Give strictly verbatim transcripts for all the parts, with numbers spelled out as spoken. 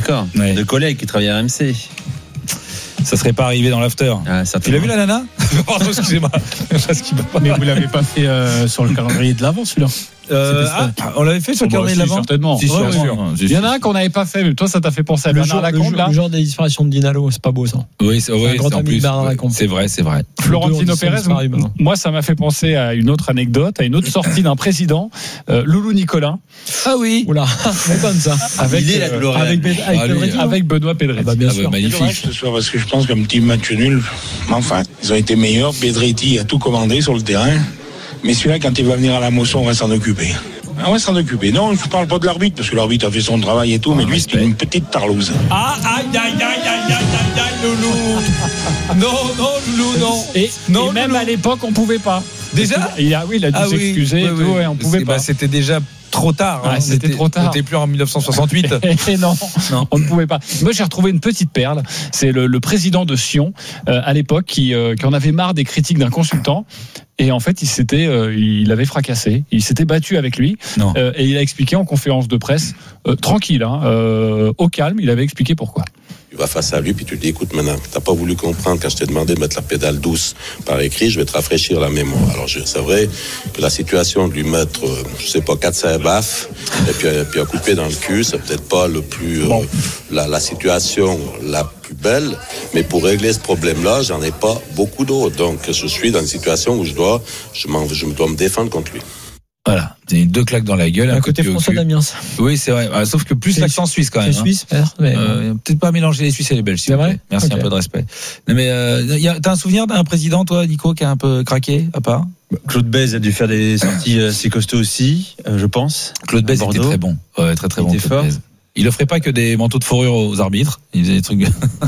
D'accord. Ouais. De collègues qui travaillent à R M C. Ça serait pas arrivé dans l'after. Ah, Tu l'as vu la nana? Pardon, excusez-moi. Parce qu'il m'a pas- Mais vous l'avez pas fait euh, sur le calendrier de l'avant, celui-là. Euh, C'était ça. ah, on l'avait fait sur le Bon, carnet si, de l'avant. certainement. Si, si, Ouais, bien ouais. sûr. Il y en a un qu'on n'avait pas fait, mais toi, ça t'a fait penser à Le Bernard genre, le, Lacombe, genre, là. le genre des disparitions de Dinalo, c'est pas beau ça. Oui, c'est, oui, un grand c'est en ami de plus. Bernard Lacombe. C'est vrai, c'est vrai. Florentino Les deux ont Pérez, disparu, maintenant. moi, ça m'a fait penser à une autre anecdote, à une autre sortie d'un président, euh, Loulou Nicolin, Ah oui. Oula, c'est bonne ça. avec, Il est la euh, DeLorean. Avec, avec Ah, lui, Pedretti, non avec Benoît Pedretti. Ah bah, bien Ah bah, sûr. magnifique. Dommage ce soir parce que je pense qu'un petit match nul, enfin, ils ont été meilleurs. Pedretti a tout commandé sur le terrain. Mais celui-là, quand il va venir à la moisson, on va s'en occuper. On va s'en occuper. Non, je parle pas de l'arbitre, parce que l'arbitre a fait son travail et tout, mais lui, c'est une petite tarlouse. Ah, aïe, aïe, aïe, aïe, aïe, aïe, aïe, Loulou. Non, non, Loulou, non. Et, Non, et même Loulou. à l'époque, on pouvait pas. Déjà? Il a, oui, il a dû Ah oui, s'excuser oui, et tout, oui. et on pouvait C'est- pas. bah, c'était déjà trop tard. Ah, hein. c'était C'était- trop tard. On n'était plus en dix-neuf cent soixante-huit. Et non, Non. on ne pouvait pas. Moi, j'ai retrouvé une petite perle. C'est le, le président de Sion euh, à l'époque qui, euh, qui en avait marre des critiques d'un consultant. Et en fait, il s'était, euh, il avait fracassé. Il s'était battu avec lui. Non. Euh, et il a expliqué en conférence de presse, euh, tranquille, hein, euh, au calme. Il avait expliqué pourquoi. Tu vas face à lui, puis tu lui dis, écoute, maintenant, t'as pas voulu comprendre quand je t'ai demandé de mettre la pédale douce par écrit, je vais te rafraîchir la mémoire. Alors, je, c'est vrai que la situation de lui mettre, euh, je sais pas, quatre cinq baffes, et puis, euh, puis un coup de pied dans le cul, c'est peut-être pas le plus, euh, Bon. la, la situation la plus belle, mais pour régler ce problème-là, j'en ai pas beaucoup d'autres. Donc, je suis dans une situation où je dois, je m'en, je dois me défendre contre lui. Voilà. C'est deux claques dans la gueule. Un côté coup de pied au François cul. Damiens. Oui, c'est vrai. Ah, sauf que plus C'est- l'accent suisse quand même. C'est hein. suisse, peut-être. Mais... Euh, peut-être pas mélanger les Suisses et les Belges. s'il C'est vous vrai plaît. Merci, Ok. un peu de respect. Non, mais euh, y a, t'as un souvenir d'un président, toi, Nico, qui a un peu craqué, à part? Claude Bèze a dû faire des sorties assez costauds aussi, euh, je pense. Claude Bèze À était Bordeaux. très bon. Ouais, très très Il bon. était Claude fort. Bèze. Il offrait pas que des manteaux de fourrure aux arbitres. Il faisait des trucs.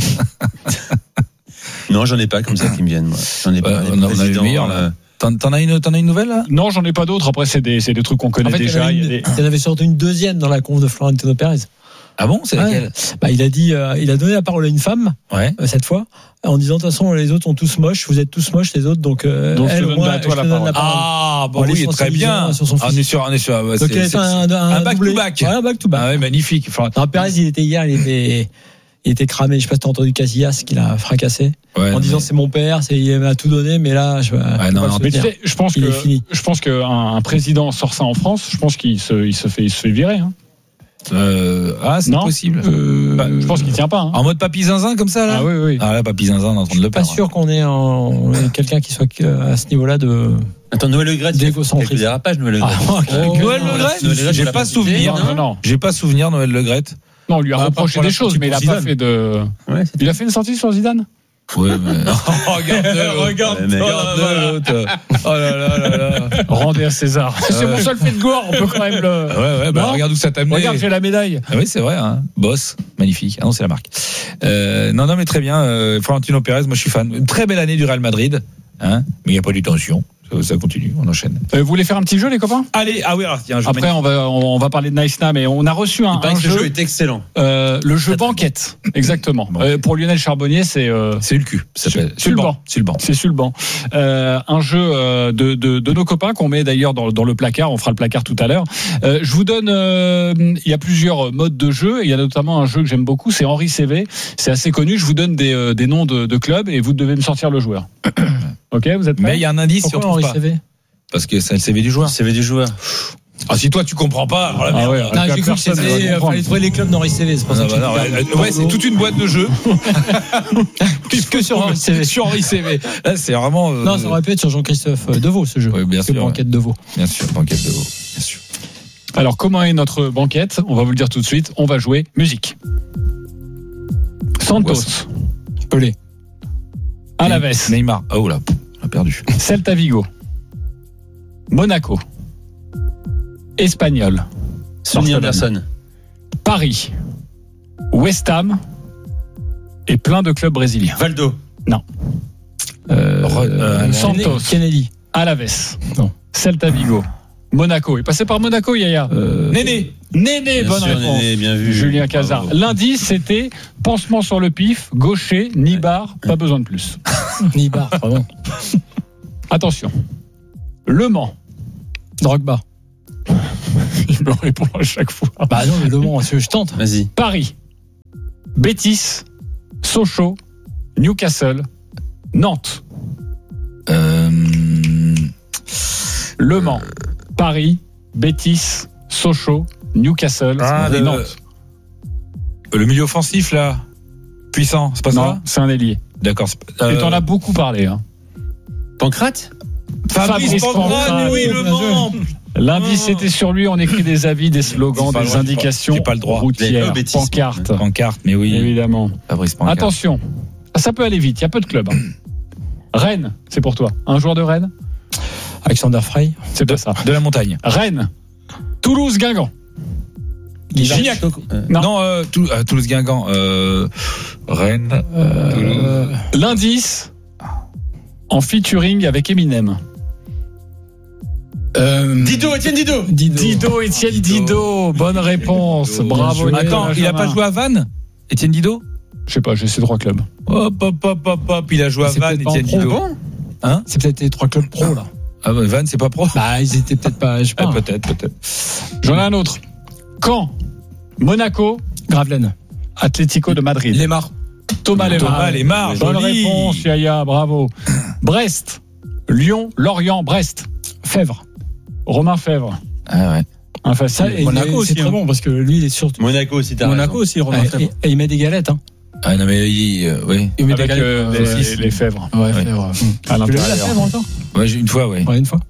Non, j'en ai pas comme ça qui me viennent, moi. J'en ai pas. Ouais, Les on a- on a eu présidents, meilleur, là. euh, T'en, t'en as une, t'en as une nouvelle là? Non, j'en ai pas d'autres. Après, c'est des, c'est des trucs qu'on connaît En fait, il y en déjà. avait Il y a une- des- il y en avait surtout une deuxième dans la conf de Florentino Pérez. Ah bon, c'est Ouais. laquelle? Bah, il a dit, euh, il a donné la parole à une femme Ouais. euh, cette fois, en disant de toute façon les autres sont tous moches, vous êtes tous moches les autres, donc, euh, Donc, je te elle, donne au moins, à toi je la te donne parole. Ah, bon, On oui, les très bien. sur son Ah, on fils. est sur, on est sur. ouais, Donc c'est- il a fait c'est- un, un, un back doublé. to back. Ouais, un back to back. Ah ouais, magnifique. Enfin, Non, Pérez, il était hier, il était, il était cramé. Je sais pas si t'as entendu Casillas qu'il a fracassé ouais, en disant mais- c'est mon père, c'est, il m'a tout donné, mais là, je, je peux non, pas non, le Mais tu soutenir. sais, je pense Il que est fini. je pense qu'un un président sort ça en France. Je pense qu'il se, il se fait, il se fait virer. Hein. Euh, ah, c'est Non. possible. Euh, bah, je pense qu'il tient pas. Hein. En mode papy zinzin comme ça là. Ah oui, oui. Ah là, papy zinzin, on est en train de le Pas perdre. sûr qu'on ait, en, quelqu'un qui soit à ce niveau-là de. Attends, Noël Le Graët, il y a D'égocentrisme. quelques dérapages, Noël Le Graët. Ah, ok. Oh, Noël Le Noël Graët, Le Graët, j'ai on l'a pas pas souvenir. cité, Non, non. J'ai pas souvenir Noël Le Graët. Non, on lui a Ah, reproché pas pour des la choses, sortie mais il a pour pas Zidane. fait de. Ouais, Il a fait une sortie sur Zidane. Ouais, mais. Regarde, regarde, Ouais, mais- regarde l'autre. Oh là là là là. Rendez à César. C'est mon seul fait de gore. On peut quand même le. Ouais, ouais, bah Non. regarde où ça t'a amené. Regarde, j'ai la médaille. Ah oui, c'est vrai, hein. Boss, magnifique. Ah non, c'est la marque. Euh, non, non, mais très bien. Euh, Florentino Pérez, moi je suis fan. Une très belle année du Real Madrid, hein. Mais il n'y a pas eu de tension. Ça, ça continue, on enchaîne. Euh, vous voulez faire un petit jeu, les copains? Allez, ah oui, alors il y a un jeu Après, on va, on va parler de Naïsna, mais on a reçu un, Il paraît un que ce jeu, jeu est excellent. euh, le jeu Très, très banquette. Exactement. Bon. Euh, pour Lionel Charbonnier, c'est, euh, c'est le cul. Ça Sur- s'appelle. sur le banc. Sur le banc. c'est sur le banc. Euh, un jeu euh, de, de, de nos copains qu'on met d'ailleurs dans, dans le placard. On fera le placard tout à l'heure. Euh, je vous donne, euh, il y a plusieurs modes de jeu. Il y a notamment un jeu que j'aime beaucoup, c'est Henri C V. C'est assez connu. Je vous donne des, euh, des noms de, de clubs et vous devez me sortir le joueur. Ok, vous êtes prêts? Mais il y a un indice si on Pourquoi trouve Henri pas. C V? Parce que c'est le C V du joueur. C V du joueur. Ah, si toi tu comprends pas, alors la Ah merde. ouais, Non, Personne j'ai cru que ne va c'était, comprendre. fallait trouver les clubs d'Henri C V, c'est pas Ah, ça. bah, non, ouais, ouais, c'est toute une boîte de jeux. que sur Henri C V. Sur Henri C V. Là, c'est vraiment. euh, Non, ça aurait pu être sur Jean-Christophe Deveau, ce jeu. Oui, bien C'est sûr. Banquette Deveau. Bien sûr, banquette de veau. Bien sûr. Alors, comment est notre banquette? On va vous le dire tout de suite. On va jouer musique. Santos, Pelé. Alaves, Neymar. Oh là, on a perdu. Celta Vigo, Monaco, Espagnol, Sonny Anderson. Paris, West Ham et plein de clubs brésiliens. Valdo. Euh, Re- euh, Santos, Kennedy. Alaves, Non. Celta Vigo, Monaco. Il est passé par Monaco, Yaya. Euh, Néné. Néné, Bien bonne sûr, réponse. Néné, bien vu. Julien Cazard. Bravo. Lundi, c'était pansement sur le pif, gaucher, ni barre, pas besoin de plus. Nibar, pardon. Attention. Le Mans. Drogba. Il me répond à chaque fois. Bah non, mais Le Mans, je tente. Vas-y. Paris. Betis, Sochaux, Newcastle, Nantes. Euh... Le Mans, Paris, Betis, Sochaux, Newcastle Ah, et le- Nantes. Le milieu offensif, là, puissant, c'est pas Non, ça? c'est un ailier. D'accord. c'est- Et euh, t'en as beaucoup parlé. Hein. Pancrate Fabrice Fabrice Pancrane, Pancrane, oui, le Mans. L'indice Oh. était sur lui, on écrit des avis, des slogans, J'ai pas le des droit, j'ai pas- indications j'ai pas le droit. routières, Vous avez pas au pancartes, Pancarte, mais oui. évidemment. Fabrice Pancarte. Attention, ça peut aller vite, il y a peu de clubs. hein. Rennes, c'est pour toi. Un joueur de Rennes, Alexander Frey. c'est pas ça. De la montagne. Rennes, Toulouse, Guingamp. Gignac. Non. Non, euh, Tou- euh, Toulouse-Guingamp. Euh, Rennes. Euh, L'indice en featuring avec Eminem. euh, Dido, Etienne Dido. Dido. Dido, Étienne Dido, bonne réponse. Dido. Bravo. Bien joué. Attends, il a pas joué à Vannes, Étienne Dido? Je sais pas, j'ai ces trois clubs. Hop, hop, hop, hop, hop, il a joué à C'est Vannes, peut-être pas en Étienne pro. Dido. Bon. Hein? C'est peut-être les trois clubs pro là. Ah, bah, Vannes, c'est pas pro? Bah, ils étaient peut-être pas. Je sais Ah, pas. peut-être, peut-être. J'en ai un autre. Caen, Monaco, Gravelaine. Atlético de Madrid. Lemar. Thomas Lemar. Thomas Lemar, Bonne joli. réponse, Yaya, bravo. Brest, Lyon, Lorient, Brest. Fèvre. Romain Fèvre. Ah ouais. Enfin, Ça, et Monaco il est- aussi, c'est très hein. bon parce que lui, il est surtout. Monaco aussi, t'as Monaco raison. aussi, Romain Fèvre. Et, et il met des galettes. Hein. Ah non, mais il, euh, oui. Il met avec des galettes. euh, euh, les, saucisses. les Fèvres Ouais, Ouais. Fèvre. à Tu l'as vu la l'intérieur. Fèvre encore? Ouais, j'ai une fois, ouais. Ouais, une fois.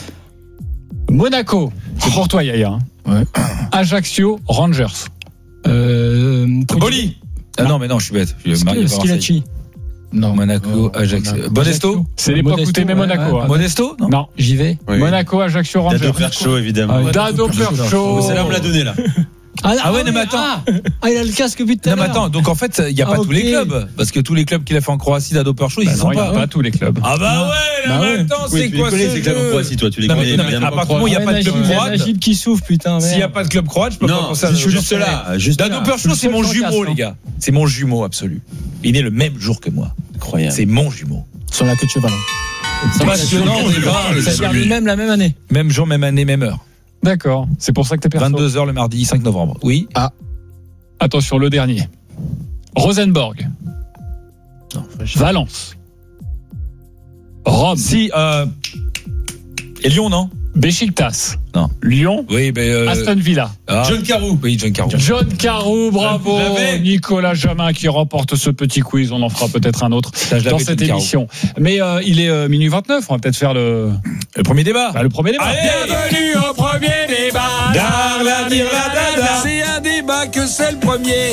Monaco, c'est pour toi, Yaya. hein. Ouais. Ajaccio, Rangers. Euh, Boli. Ah non, mais non, je suis bête. Je suis marié par Marseille. Skilacci. Non. Monaco, Euh, Ajax. Monaco. Bonesto. C'est l'époque où Modesto, t'aimais ouais, Monaco. ouais, hein. Modesto, non? Non. J'y vais. Oui. Monaco, Ajaccio, Rangers. Dado Percho, évidemment. Ah, Dado Percho. C'est là, on me l'a donné, là. Ah ouais, non, mais attends. Ah, ah, il a le casque depuis tout à Non, mais l'heure. attends, donc en fait, il n'y a Ah, pas tous les ok. clubs. Parce que tous les clubs qu'il a fait en Croatie, Dado Percho, ils Bah y non, sont il y a pas. pas tous les clubs. Ah bah ouais, là Bah ouais. maintenant, Oui, c'est tu les quoi connais, ce ces clubs en jeu? Croatie, toi, tu les Non, mais- connais, non, mais évidemment. à partir du moment où il n'y a pas de club Il y a croate, Najib qui souffle, putain. s'il n'y a merde. pas de club croate, je peux pas Non, penser à c'est ce juste jeu. là. Juste Dado là. Percho, c'est mon seul jumeau, podcast, les hein. gars. C'est mon jumeau absolu. Il est né le même jour que moi. Incroyable. C'est mon jumeau. Sur la queue de cheval. Passionnant débat. Ça termine même la même année. Même jour, même année, même heure. D'accord. C'est pour ça que t'es perso. vingt-deux heures le mardi cinq novembre. Oui. Attention, le dernier. Rosenborg. Valence. Rome. Si, euh. Et Lyon, non? Beşiktaş. Non. Lyon. Oui, ben. euh, Aston Villa. ah, John Carou. Oui, John Carroll. John Carou, bravo. Je l'avais. Nicolas Jamin qui remporte ce petit quiz. On en fera peut-être un autre Ça, je dans l'avais, cette John Carroll. émission. Mais euh, il est euh, minuit vingt-neuf. On va peut-être faire le, Le premier débat. bah, le premier débat. Allez. Bienvenue au premier débat. Darla, dirla, dada. C'est un débat que c'est le premier.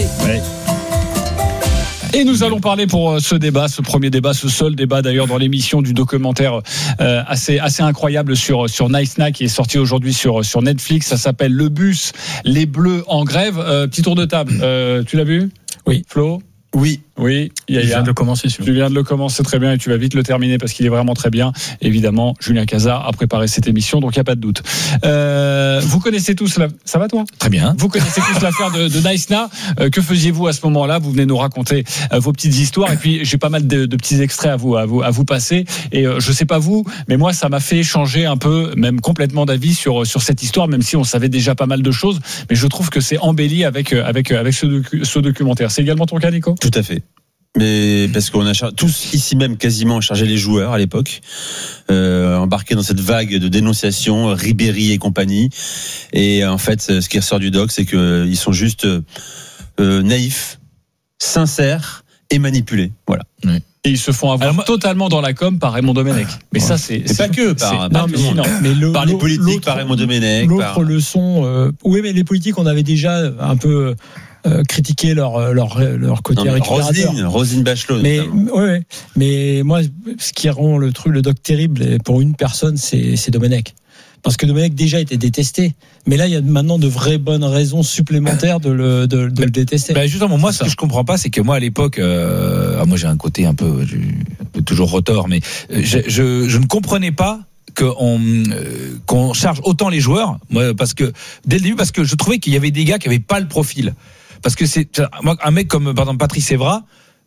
Et nous allons parler pour euh, ce débat, ce premier débat, ce seul débat d'ailleurs dans l'émission du documentaire euh, assez assez incroyable sur sur Nice Na qui est sorti aujourd'hui sur sur Netflix. Ça s'appelle Le Bus, les Bleus en grève. Euh, petit tour de table. Euh, tu l'as vu? Oui. Flo? Oui. Oui. Il Yaya. vient de commencer sur. Tu viens de le commencer très bien et tu vas vite le terminer parce qu'il est vraiment très bien. Évidemment, Julien Cazard a préparé cette émission, donc il n'y a pas de doute. Euh, vous connaissez tous la... Ça va toi? Très bien. Vous connaissez tous l'affaire de, de Nice Na. Euh, que faisiez-vous à ce moment-là? Vous venez nous raconter euh, vos petites histoires et puis j'ai pas mal de, de petits extraits à vous, à vous, à vous passer. Et euh, je sais pas vous, mais moi ça m'a fait changer un peu, même complètement d'avis sur sur cette histoire, même si on savait déjà pas mal de choses. Mais je trouve que c'est embelli avec avec avec ce, docu- ce documentaire. C'est également ton cas, Nico? Tout à fait. Mais parce qu'on a char- tous ici même quasiment chargé les joueurs à l'époque, euh, embarqués dans cette vague de dénonciation, Ribéry et compagnie. Et en fait, ce qui ressort du doc, c'est que ils sont juste euh, naïfs, sincères et manipulés. Voilà. Et ils se font avoir Alors moi- totalement dans la com par Raymond Domenech. Mais ça, c'est Et pas que par, c'est par hallucinant. tout le monde. Mais le, Par les l'autre- politiques, par Raymond Domenech. L'autre par- leçon, euh, oui, mais les politiques, on avait déjà un peu euh, critiqué leur leur leur côté Non, mais récupérateur. Roselyne, Roselyne Bachelot. Mais notamment. ouais, ouais. mais moi, ce qui rend le truc, le doc terrible et pour une personne, c'est c'est Domenech. Parce que Domenech déjà était détesté, mais là il y a maintenant de vraies bonnes raisons supplémentaires de le de, de le détester. Ben justement, moi, ce que je comprends pas, c'est que moi, à l'époque, euh, ah, moi, j'ai un côté un peu, je- un peu toujours retors, mais euh, je, je, je ne comprenais pas qu'on euh, qu'on charge autant les joueurs, moi, parce que dès le début, parce que je trouvais qu'il y avait des gars qui avaient pas le profil, parce que c'est moi un mec comme par exemple Patrice Evra.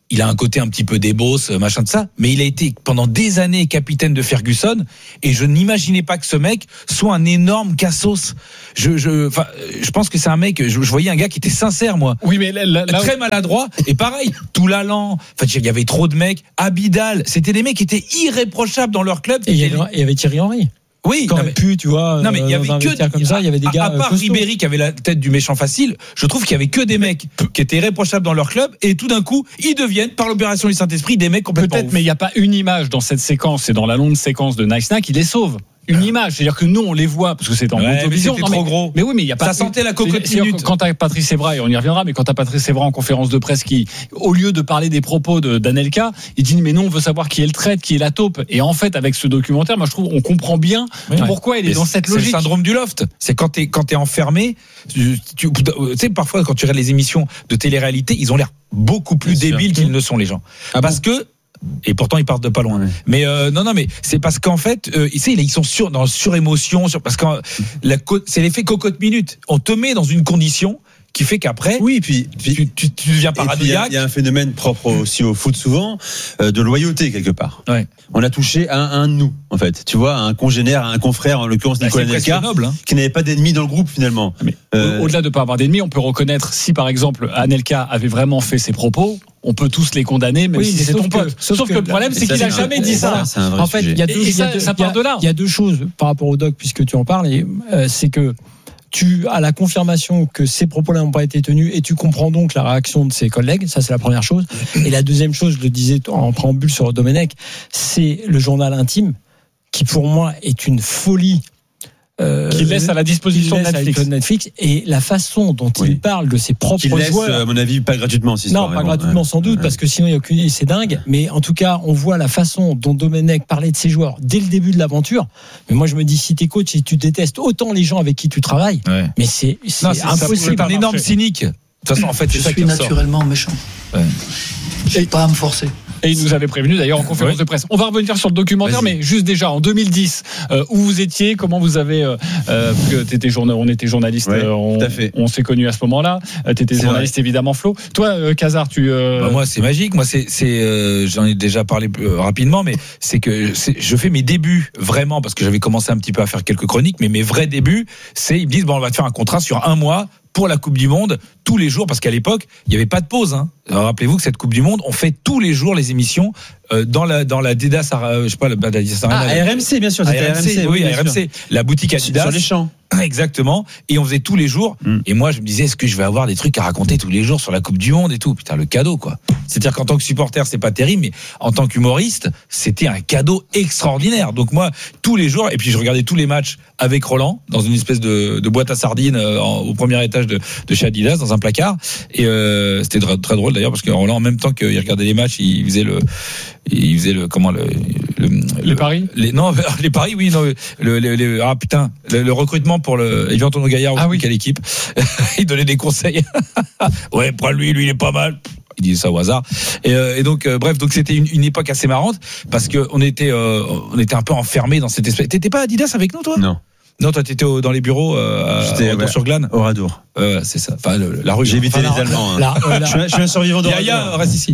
il a un côté un petit peu débosse, machin de ça, mais il a été pendant des années capitaine de Ferguson, et je n'imaginais pas que ce mec soit un énorme cassos. Je, je, enfin, je pense que c'est un mec. Je, je voyais un gars qui était sincère, moi. Oui, mais là, là, très maladroit. Et pareil, Toulalan. Enfin, il y avait trop de mecs. Abidal. C'était des mecs qui étaient irréprochables dans leur club. Et il y avait, il y avait Thierry Henry. Oui, quand même pu, tu vois. Non mais il y avait que comme ça, il y avait des gars. À part costauds. Ribéry qui avait la tête du méchant facile, je trouve qu'il y avait que des mecs qui étaient irréprochables dans leur club, et tout d'un coup, ils deviennent par l'opération du Saint-Esprit des mecs complètement peut-être, ouf. mais il n'y a pas une image dans cette séquence et dans la longue séquence de Nice Snack qui les sauve. Une image, c'est-à-dire que nous on les voit parce que c'est en ouais, vision. C'était trop gros. Mais oui, mais il y a pas. Ça sentait la cocotte minute. Quand t'as Patrice Evra, et on y reviendra, mais quand t'as Patrice Evra en conférence de presse qui, au lieu de parler des propos de, d'Anelka, il dit mais non, on veut savoir qui est le traître, qui est la taupe. Et en fait, avec ce documentaire, moi je trouve on comprend bien oui, pourquoi il est dans cette logique. C'est le syndrome du loft. C'est quand t'es quand t'es enfermé. Tu, tu, tu sais, parfois quand tu regardes les émissions de télé-réalité, ils ont l'air beaucoup plus bien débiles sûr. qu'ils ne sont les gens. Ah parce bon que et pourtant ils partent de pas loin. Ouais. Mais euh, non non mais c'est parce qu'en fait euh, ils, ils sont sur dans surémotion sur parce que la c'est l'effet cocotte minute. On te met dans une condition qui fait qu'après oui puis, puis tu, tu, tu deviens paranoïaque. Il y, y a un phénomène propre aussi au foot souvent euh, de loyauté quelque part. Ouais. On a touché à un, à un de nous en fait. Tu vois, à un congénère, à un confrère en l'occurrence bah, Nicolas Anelka hein. qui n'avait pas d'ennemis dans le groupe finalement. Mais euh... au-delà de pas avoir d'ennemis, on peut reconnaître si par exemple Anelka avait vraiment fait ses propos. On peut tous les condamner, même oui, si c'est ton que, pote. Sauf, sauf que, que le problème, c'est qu'il a jamais dit ça. En fait, il y a deux, et ça, ça part de là. Il y a deux choses par rapport au doc, puisque tu en parles, et euh, c'est que tu as la confirmation que ces propos-là n'ont pas été tenus, et tu comprends donc la réaction de ses collègues. Ça, c'est la première chose. Et la deuxième chose, je le disais en préambule sur Domenech, c'est le journal intime, qui pour moi est une folie. Euh, qu'il laisse à la disposition de Netflix. Netflix et la façon dont oui. il parle de ses propres qu'il laisse, joueurs. À mon avis, pas gratuitement. Si non, pas gratuitement ouais. sans doute, ouais. parce que sinon il y a aucune. C'est dingue. Mais en tout cas, on voit la façon dont Domenech parlait de ses joueurs dès le début de l'aventure. Mais moi, je me dis, si t'es coach et tu détestes autant les gens avec qui tu travailles, ouais. mais c'est, c'est, non, c'est impossible. C'est un énorme cynique. De toute façon, en fait, je c'est suis naturellement méchant. Ouais. J'ai pas à me forcer. Et il nous avait prévenu d'ailleurs en conférence ouais. de presse. On va revenir sur le documentaire, Vas-y. mais juste déjà en deux mille dix, euh, où vous étiez, comment vous avez, euh, parce que t'étais journa- on était journaliste, ouais, euh, on, on s'est connus à ce moment-là. Euh, t'étais c'est journaliste vrai. évidemment, Flo. Toi, euh, Casar, tu. Euh... Bah moi, c'est magique. Moi, c'est, c'est, euh, j'en ai déjà parlé euh, rapidement, mais c'est que c'est, je fais mes débuts vraiment parce que j'avais commencé un petit peu à faire quelques chroniques, mais mes vrais débuts, c'est ils me disent bon, on va te faire un contrat sur un mois. Pour la Coupe du Monde, tous les jours, parce qu'à l'époque, il n'y avait pas de pause. Hein. Alors, rappelez-vous que cette Coupe du Monde, on fait tous les jours les émissions euh, dans la dans la Adidas, euh, je sais pas, la Adidas Arena. Ah, R M C, bien sûr. C'était R M C, oui, R M C, la boutique Adidas. Sur les champs. Exactement. Et on faisait tous les jours. Mm. Et moi, je me disais, est-ce que je vais avoir des trucs à raconter tous les jours sur la Coupe du Monde et tout? Putain, le cadeau, quoi. C'est-à-dire qu'en tant que supporter, c'est pas terrible, mais en tant qu'humoriste, c'était un cadeau extraordinaire. Donc moi, tous les jours, et puis je regardais tous les matchs avec Roland dans une espèce de, de boîte à sardines euh, en, au premier étage de, de chez Adidas, dans un placard. Et euh, c'était très, très drôle d'ailleurs parce que Roland, en même temps qu'il regardait les matchs, il faisait le, il faisait le comment le, le les le, paris. Les, non, les paris, oui, non, le, le, le ah putain, le, le recrutement pour le Evian Antonio Gaillard, ah oui, quelle équipe. Il donnait des conseils. Ouais, prends lui, lui il est pas mal. Il disait ça au hasard. Et, euh, et donc, euh, bref, donc c'était une, une époque assez marrante parce que on était, euh, on était un peu enfermés dans cette espèce. T'étais pas à Adidas avec nous, toi? Non. Non, toi, t'étais au, dans les bureaux euh, J'étais à ouais, sur Glane. Au Radour. Euh, c'est ça. Enfin, le, la rue. J'ai évité enfin, les Allemands. Hein. La, la, la, je, suis, je suis un survivant de Radour. Yaya, reste ici.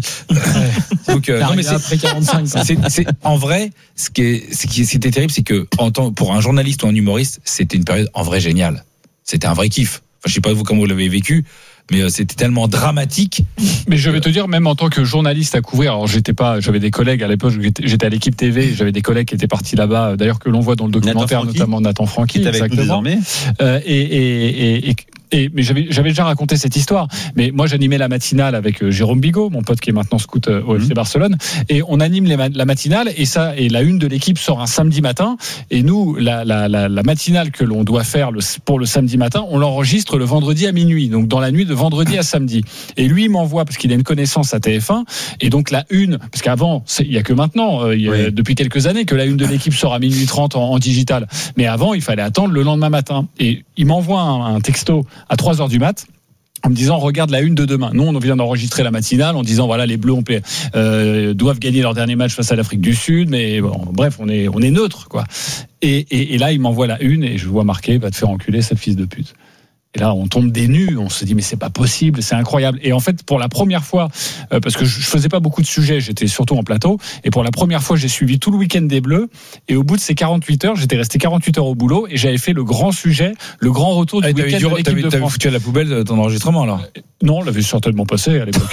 Donc, euh, non, mais c'est après quarante-cinq. C'est, c'est, en vrai, ce qui, est, ce qui c'était terrible, c'est que en tant, pour un journaliste ou un humoriste, c'était une période en vrai géniale. C'était un vrai kiff. Enfin, je sais pas vous comment vous l'avez vécu. Mais c'était tellement dramatique. Mais je vais te dire, même en tant que journaliste à couvrir, alors j'étais pas, j'avais des collègues à l'époque, j'étais à l'équipe T V, j'avais des collègues qui étaient partis là-bas, d'ailleurs que l'on voit dans le documentaire, Nathan notamment Nathan Franqui, qui est avec nous désormais. Euh, et, et, et, et Et, mais j'avais, j'avais déjà raconté cette histoire. Mais moi, j'animais la matinale avec euh, Jérôme Bigot, mon pote qui est maintenant scout euh, au F C mmh. Barcelone. Et on anime les ma- la matinale. Et ça, et la une de l'équipe sort un samedi matin. Et nous, la, la, la, la matinale que l'on doit faire le, pour le samedi matin, on l'enregistre le vendredi à minuit. Donc dans la nuit de vendredi à samedi. Et lui, il m'envoie parce qu'il a une connaissance à T F un. Et donc la une, parce qu'avant, il y a que maintenant, euh, y a, oui. depuis quelques années, que la une de l'équipe sort à minuit trente en, en digital. Mais avant, il fallait attendre le lendemain matin. Et il m'envoie un, un texto à trois heures du mat en me disant regarde la une de demain. Nous on vient d'enregistrer la matinale en disant voilà les Bleus on peut, euh, doivent gagner leur dernier match face à l'Afrique du Sud, mais bon, bref on est on est neutre quoi. Et, et, et là il m'envoie la une et je vois marqué va te faire enculer cette fils de pute. Et là, on tombe des nues, on se dit mais c'est pas possible, c'est incroyable. Et en fait, pour la première fois, euh, parce que je, je faisais pas beaucoup de sujets, j'étais surtout en plateau, et pour la première fois, j'ai suivi tout le week-end des Bleus. Et au bout de ces quarante-huit heures, j'étais resté quarante-huit heures au boulot et j'avais fait le grand sujet, le grand retour du Ah, week-end du, de l'équipe t'avais, de t'avais France. foutu à la poubelle ton enregistrement alors. Non, on l'avait certainement passé à l'époque.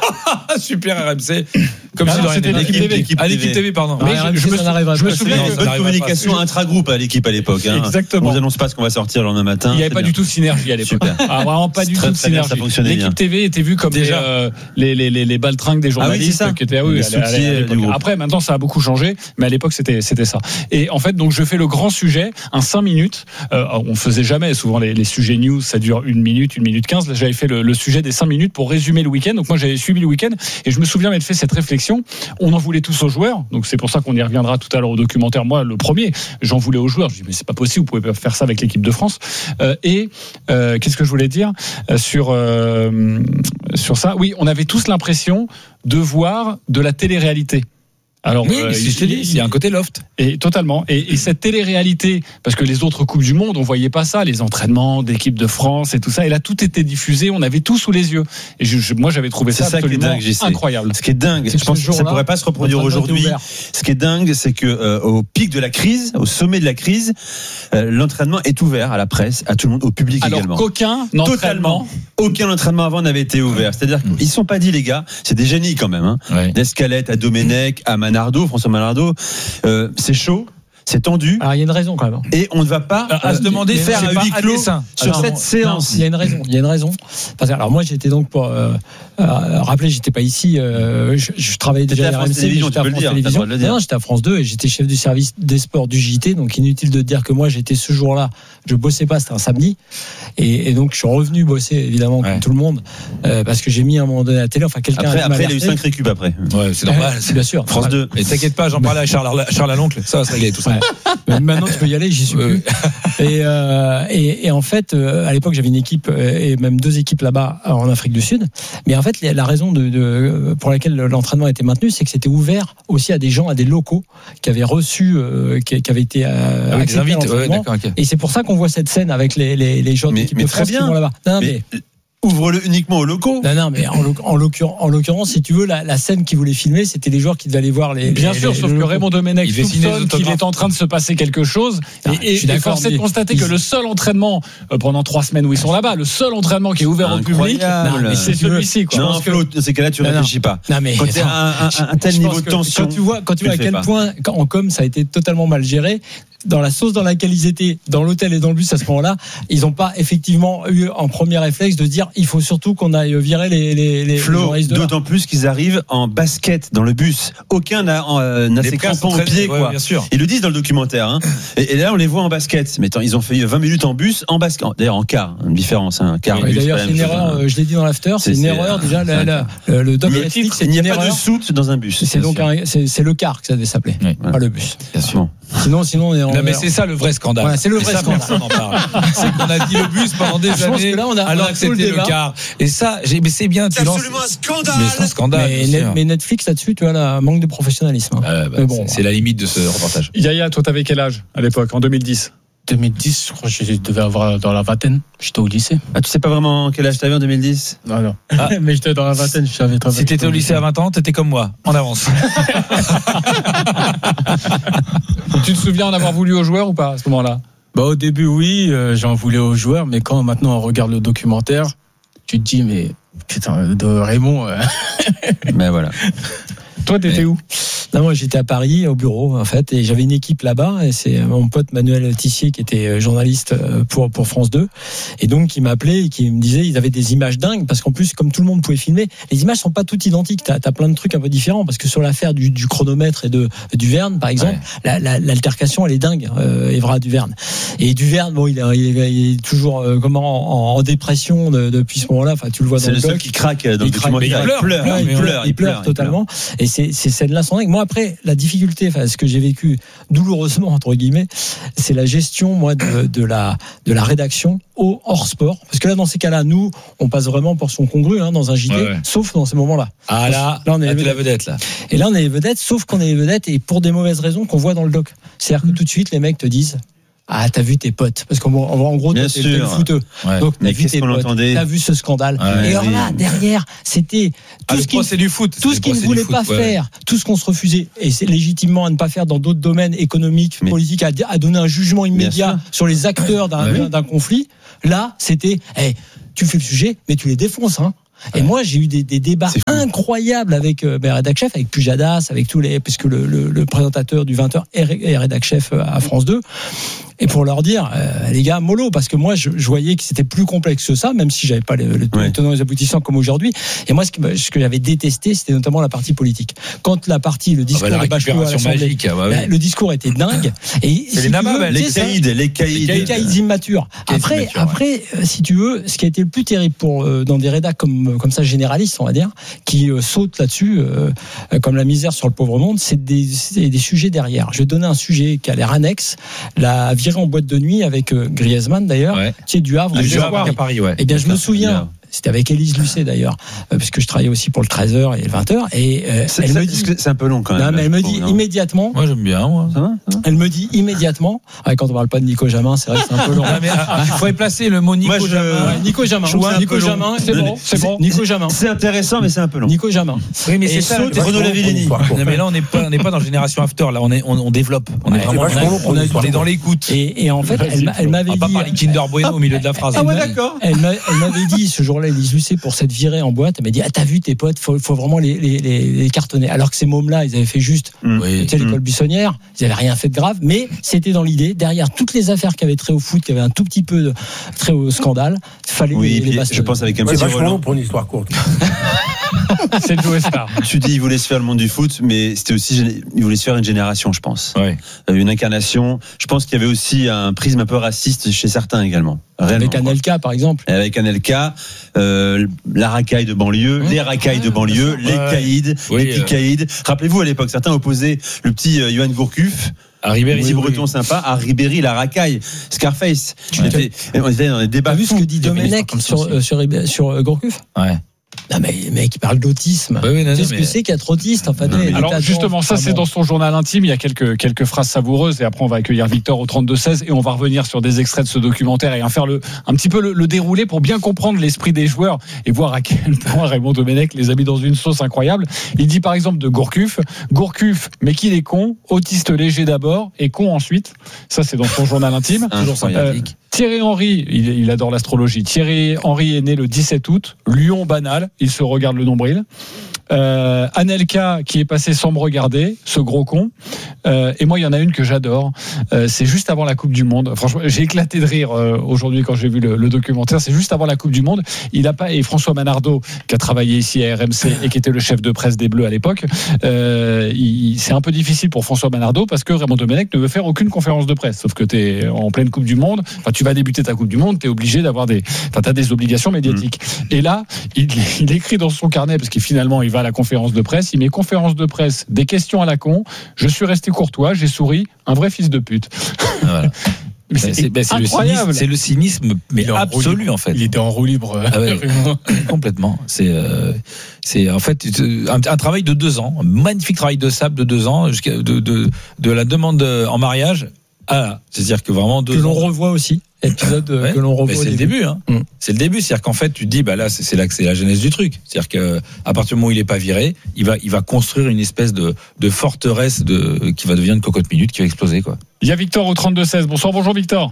Super R M C. Comme Ah si non, dans c'était l'équipe l'équipe T V. T V. Ah, l'équipe T V, pardon. Mais Ah, je, je me, ça n'arrivera je me pas. souviens Non, que ça Peu de n'arrivera communication pas. intra-groupe à l'équipe à l'époque. Hein. Exactement. On vous annonce pas ce qu'on va sortir le lendemain matin. il n'y avait c'est pas bien. du tout de synergie à l'époque. Super. Ah, vraiment pas du Très, tout de très bien, ça synergie. fonctionnait L'équipe bien. T V était vue comme Déjà. les, euh, les, les, les, les baltringues des journalistes Ah oui, c'est ça. qui étaient ah oui, Les à la- à la- soutiers à l'époque. du groupe. Après, maintenant, ça a beaucoup changé, mais à l'époque, c'était, c'était ça. Et en fait, donc, je fais le grand sujet, un cinq minutes. Euh, on faisait jamais, souvent, les, les sujets news, ça dure une minute, une minute quinze. Là, j'avais fait le, le sujet des cinq minutes pour résumer le week-end. Donc, moi, j'avais suivi le week-end et je me souviens m'être fait cette réflexion. On en voulait tous aux joueurs. Donc, c'est pour ça qu'on y reviendra tout à l'heure au documentaire. Moi, le premier, j'en voulais aux joueurs. Je dis, mais c'est pas possible, vous pouvez pas faire ça avec l'équipe de France. Euh, et, euh, qu'est-ce que je voulais dire euh, sur, euh, sur ça? Oui, on avait tous l'impression de voir de la télé-réalité. Alors, Oui, euh, mais si je te dis, il y a un côté loft. Et totalement. Et, et cette télé-réalité, parce que les autres coupes du monde, on voyait pas ça, les entraînements d'équipe de France et tout ça. Et là, tout était diffusé, on avait tout sous les yeux. Et je, je, moi, j'avais trouvé C'est ça, ça qui est absolument dingue, J C. incroyable. Ce qui est dingue, C'est je pense ce que ça jour-là, pourrait pas se reproduire l'entraînement était aujourd'hui. ouvert. Ce qui est dingue, c'est que euh, au pic de la crise, au sommet de la crise, euh, l'entraînement est ouvert à la presse, à tout le monde, au public Alors également. qu'aucun Totalement. entraînement. Aucun entraînement avant n'avait été ouvert. C'est-à-dire Mmh. qu'ils sont pas dit, les gars, c'est des génies quand même. Hein. Ouais. D'Escalette à Domenech, à Manardo, François Manardo. Euh, c'est chaud, c'est tendu, Alors il y a une raison quand même. et on ne va pas À se euh, demander, faire c'est un pas huis à clos dessein. sur Alors, cette non, séance. Il y a une raison. Il y a une raison. Parce que, alors moi j'étais donc pour euh, euh, rappeler, j'étais pas ici. Euh, je, je travaillais déjà T'étais à à R M France C, mais Télévisions, j'étais tu à peux le France dire, t'as le Télévisions. droit de le dire. Non, j'étais à France deux et j'étais chef du service des sports du J T. Donc inutile de dire que moi j'étais ce jour-là. Je bossais pas, c'était un samedi. Et, et donc je suis revenu bosser évidemment Ouais. comme tout le monde euh, parce que j'ai mis à un moment donné à la télé. Enfin quelqu'un Après, a dû après il y a eu m'alerter. cinq récup après. Ouais, c'est normal. Ouais, bien sûr. France deux. Et t'inquiète pas, j'en parlais à Charles, Charles à l'oncle. Ça va se régler tout ça. Ouais. Mais maintenant, tu peux y aller, j'y suis Ouais. plus. Et, euh, et, et en fait, euh, à l'époque, j'avais une équipe euh, et même deux équipes là-bas euh, en Afrique du Sud. Mais en fait, la la raison de, de, pour laquelle l'entraînement était maintenu, c'est que c'était ouvert aussi à des gens, à des locaux qui avaient reçu, euh, qui, qui avaient été euh, Avec des acceptés à invités. Ouais, l'entraînement. d'accord, ok. Et c'est pour ça qu'on voit cette scène avec les, les, les gens de Mais- l'équipe mais de très France qui bien. vont là-bas. Non, mais, Mais ouvre-le uniquement aux locaux. non, non, mais en, l'oc- en l'occurrence, en l'occurrence, si tu veux, la, la scène qu'ils voulaient filmer, c'était les joueurs qui devaient aller voir les. Bien les- sûr, les- sauf les que locaux. Raymond Domenech Il dessine les soupçonne qu'il autographes. est en train de se passer quelque chose. Ah, et je suis et d'accord, force est de mais constater ils- que le seul entraînement euh, pendant trois semaines où ils sont là-bas, le seul entraînement qui est ouvert au public, Incroyable. non, c'est Si tu veux. celui-ci. Quoi. Non, pense que- Flo, dans ces cas-là, tu Non, non. réfléchis pas. Non, mais Quand tu as un, un- un tel Je niveau pense de que tension, Quand tu vois, quand tu tu vois à le fais quel pas. point, quand- en com, ça a été totalement mal géré, dans la sauce dans laquelle ils étaient, dans l'hôtel et dans le bus à ce moment-là, ils n'ont pas effectivement eu en premier réflexe de dire il faut surtout qu'on aille virer les, les, les Flo, journalistes de là. d'autant plus qu'ils arrivent en basket dans le bus. Aucun n'a euh, n'a Les ses princes crampons sont au très- pied, ouais, quoi. bien sûr. Ils le disent dans le documentaire. Hein. Et, et là, on les voit en basket. Mais attends, ils ont fait vingt minutes en bus, en basket. D'ailleurs, en quart, une différence. Hein. Quart, Ouais, bus, D'ailleurs, pas c'est la une même chose, erreur, hein. euh, je l'ai dit dans l'after, c'est C'est- une c'est, erreur euh, déjà. c'est la- un la- le, le doc Le Netflix, titre, c'est il n'y a une pas de erreur. soute dans un bus. C'est bien donc sûr. un- c'est c'est le car que ça devait s'appeler, Oui. pas le bus. Bien sûr. Bon. Sinon, sinon, on est en- Non, mais c'est ça le vrai scandale. Voilà, c'est le Et vrai ça, scandale. personne n'en parle. C'est qu'on a dit le bus pendant des Je pense années, que là, on a- on alors a que tout le c'était le débat. quart. Et ça, j'ai, mais c'est bien, tu lances. un scandale. Mais c'est un scandale. mais, bien Net- sûr. mais Netflix là-dessus, tu vois, là, manque de professionnalisme. hein. Ouais, bah, Mais bon, c'est, c'est la limite de ce reportage. Yaya, toi, t'avais quel âge à l'époque, en deux mille dix? deux mille dix, je crois que je devais avoir dans la vingtaine. J'étais au lycée. Ah, tu sais pas vraiment quel âge t'avais en deux mille dix? Non, non. Ah. Mais j'étais dans la vingtaine, je savais très bien. Si t'étais au lycée à vingt ans, t'étais comme moi, en avance. Tu te souviens en avoir voulu aux joueurs ou pas à ce moment-là? Bah, au début, oui, euh, j'en voulais aux joueurs, mais quand maintenant on regarde le documentaire, tu te dis, mais putain, de Raymond. euh, Ben voilà. Toi, t'étais Ouais. où? Non, moi j'étais à Paris au bureau en fait et j'avais une équipe là-bas et c'est mon pote Manuel Tissier qui était journaliste pour pour France deux et donc qui m'appelait et qui me disait ils avaient des images dingues parce qu'en plus comme tout le monde pouvait filmer les images sont pas toutes identiques, t'as as plein de trucs un peu différents parce que sur l'affaire du, du chronomètre et de du Verne par exemple Ouais. la, la, l'altercation elle est dingue euh, Evra Duverne et Duverne bon il est, il est, il est toujours euh, comment en, en dépression de, depuis ce moment-là enfin tu le vois dans C'est le le seul doc. qui craque dans le Il craque, documentaire. mais il pleure, Ouais, il, mais pleure, il pleure totalement. Et ces, ces scènes-là sont dingues. Moi, après, la difficulté, enfin, ce que j'ai vécu douloureusement entre guillemets, c'est la gestion, moi, de, de la de la rédaction au hors sport. Parce que là, dans ces cas-là, nous, on passe vraiment pour son congru hein, dans un J T, Ouais, ouais. sauf dans ces moments-là. Ah là, Là, on est là, les t'es la vedettes. vedette, là. Et là, on est les vedettes, sauf qu'on est les vedettes et pour des mauvaises raisons qu'on voit dans le doc. C'est-à-dire que tout de suite, les mecs te disent. Ah, t'as vu tes potes. Parce qu'en en gros, Bien t'es le sûr. footeux. Ouais. Donc, t'as Mais vu qu'est-ce tes qu'on potes. entendait T'as vu ce scandale. Ouais, et alors oui. là, derrière, c'était Ah, tout le ce qui procès du foot. tout c'est ce le qu'ils ne procès du voulaient foot, pas ouais. faire, tout ce qu'on se refusait, et c'est légitimement à ne pas faire dans d'autres domaines économiques, Mais- politiques, à, à donner un jugement immédiat sur les acteurs d'un, Ouais. d'un conflit. Là, c'était, hey, tu fais le sujet, mais tu les défonces, hein. Et moi, j'ai eu des, des débats C'est fou. incroyables avec euh, ben, Rédac Chef, avec Pujadas, avec tous les, puisque le, le, le présentateur du vingt heures est, est Rédac Chef à France deux. Et pour leur dire, euh, les gars, mollo, parce que moi, je, je voyais que c'était plus complexe que ça, même si j'avais pas les, les Ouais. tenants et les aboutissants comme aujourd'hui. Et moi, ce que, ce que j'avais détesté, c'était notamment la partie politique. Quand la partie, le Ah discours bah, la de Bachelot à récupération l'Assemblée, magique. Ah bah oui. là, le discours était dingue. Et C'est si les tu nababs, veux, les tu sais, ça, Les caïds, les caïds. les caïds immatures. Caïds Après, immatures, après, euh, si tu veux, ce qui a été le plus terrible pour euh, dans des rédacs comme comme ça généralistes, on va dire, qui euh, sautent là-dessus euh, euh, comme la misère sur le pauvre monde, c'est des c'est des sujets derrière. Je vais donner un sujet qui a l'air annexe, la virée en boîte de nuit avec euh, Griezmann d'ailleurs, Ouais. tu sais, du Havre, Le du jeu Havre. à Paris, ouais. Eh bien, je me D'accord, souviens. bien. C'était avec Élise Lucet d'ailleurs, euh, puisque je travaillais aussi pour le treize heures et le vingt heures. Et euh, C'est elle c'est- me dit, c'est un peu long quand même. non, mais elle me je dit trouve, non immédiatement, Moi, j'aime bien, moi. Ça va, ça va elle me dit immédiatement, ah, quand on parle pas de Nico Jamin, c'est vrai que c'est un peu long. Ah, mais, ah, il faudrait placer le mot Nico Moi, je- Jamin. Ouais, Nico Jamin, Je trouve ça un Nico peu long. Jamin, c'est bon, c'est bon. Nico Jamin, C'est intéressant, mais c'est un peu long. Nico Jamin. Oui, mais Et c'est ça. saute le- Renaud Lavillenie. Non, mais là, on n'est pas, on n'est pas dans Génération After. Là, on est, on, on développe. On est Ouais, vraiment, c'est vachement long pour on, a- l'histoire. on est dans l'écoute. Et, et en fait, elle, m'a- elle m'avait On va pas dit, parler Kinder Bueno au milieu de la phrase. Ah ouais, d'accord. elle, m'a- elle m'avait dit ce jour-là, Élise Lucet, pour cette virée en boîte, elle m'a dit, ah, t'as vu tes potes, faut, faut vraiment les, les, les, les cartonner. Alors que ces mômes-là, ils avaient fait juste, Oui. tu sais, l'école Mm. buissonnière, ils avaient rien fait de grave, mais c'était dans l'idée, derrière toutes les affaires qui avaient trait au foot, qui avaient un tout petit peu de trait au scandale, fallait Oui, les, puis les je bastonner. pense avec un C'est petit vachement long relent. pour une histoire courte. C'est Joe Star. Tu dis, il voulait se faire le monde du foot, mais c'était aussi, gén- il voulait se faire une génération, je pense. Ouais. Euh, Une incarnation. Je pense qu'il y avait aussi un prisme un peu raciste chez certains également. Réellement, Avec quoi. Anelka, par exemple. Et avec Anelka, euh, la racaille de banlieue, Mmh. les racailles de banlieue, les Ouais. caïds, Oui, les euh. petits caïds. Rappelez-vous, à l'époque, certains opposaient le petit euh, Johan Gourcuff, À Ribéry, petit breton sympa, à Ribéry, la racaille, Scarface. On était- on était dans des débats. T'as vu ce fous. que dit Il y avait une Domenech histoire sur, comme ça euh, sur, Ribé- sur euh, Gourcuff? Ouais. Non, mais le mec, il parle d'autisme. Oui, oui, non, Tu sais non, ce mais- que c'est qu'être autiste, enfin, Non, mais- les Alors tas de justement, gens. ça Ah c'est bon. dans son journal intime. Il y a quelques quelques phrases savoureuses et après on va accueillir Victor au trente-deux seize et on va revenir sur des extraits de ce documentaire et en faire le un petit peu le, le déroulé pour bien comprendre l'esprit des joueurs et voir à quel point Raymond Domenech les a mis dans une sauce incroyable. Il dit par exemple de Gourcuff, Gourcuff, mais qu'il est con, autiste léger d'abord et con ensuite. Ça c'est dans son journal intime. Toujours Euh, Thierry Henry, il, il adore l'astrologie. Thierry Henry est né le dix-sept août, lion banal, il se regarde le nombril. Euh, Anelka qui est passé sans me regarder, ce gros con. Euh, et moi, il y en a une que j'adore. Euh, c'est juste avant la Coupe du Monde. Franchement, j'ai éclaté de rire euh, aujourd'hui quand j'ai vu le, le documentaire. C'est juste avant la Coupe du Monde. Il a pas et François Manardo qui a travaillé ici à R M C et qui était le chef de presse des Bleus à l'époque. Euh, il, c'est un peu difficile pour François Manardo parce que Raymond Domenech ne veut faire aucune conférence de presse. Sauf que tu es en pleine Coupe du Monde. Enfin, tu vas débuter ta Coupe du Monde. Tu es obligé d'avoir des, enfin, t'as des obligations médiatiques. Mmh. Et là, il, il écrit dans son carnet parce qu'il finalement il va à la conférence de presse. Il met conférence de presse, des questions à la con. Je suis resté courtois, j'ai souri, un vrai fils de pute. Voilà. Mais c'est, c'est, c'est, ben, c'est le cynisme, c'est le cynisme, mais absolu en fait. Il était en roue libre. Ah ouais, complètement. C'est, euh, c'est en fait un, un travail de deux ans, un magnifique travail de sable de deux ans, jusqu'à de, de, de la demande en mariage. Ah, c'est-à-dire que vraiment deux que l'on ans. revoit aussi. Épisode ouais, que l'on revoit. Mais c'est le début, hein. Mm. C'est le début, c'est-à-dire qu'en fait, tu te dis, bah là, c'est, c'est là que c'est la genèse du truc. C'est-à-dire que à partir du moment où il est pas viré, il va, il va construire une espèce de, de forteresse de, qui va devenir une cocotte minute, qui va exploser, quoi. Il y a Victor au trente-deux seize. Bonsoir, bonjour Victor.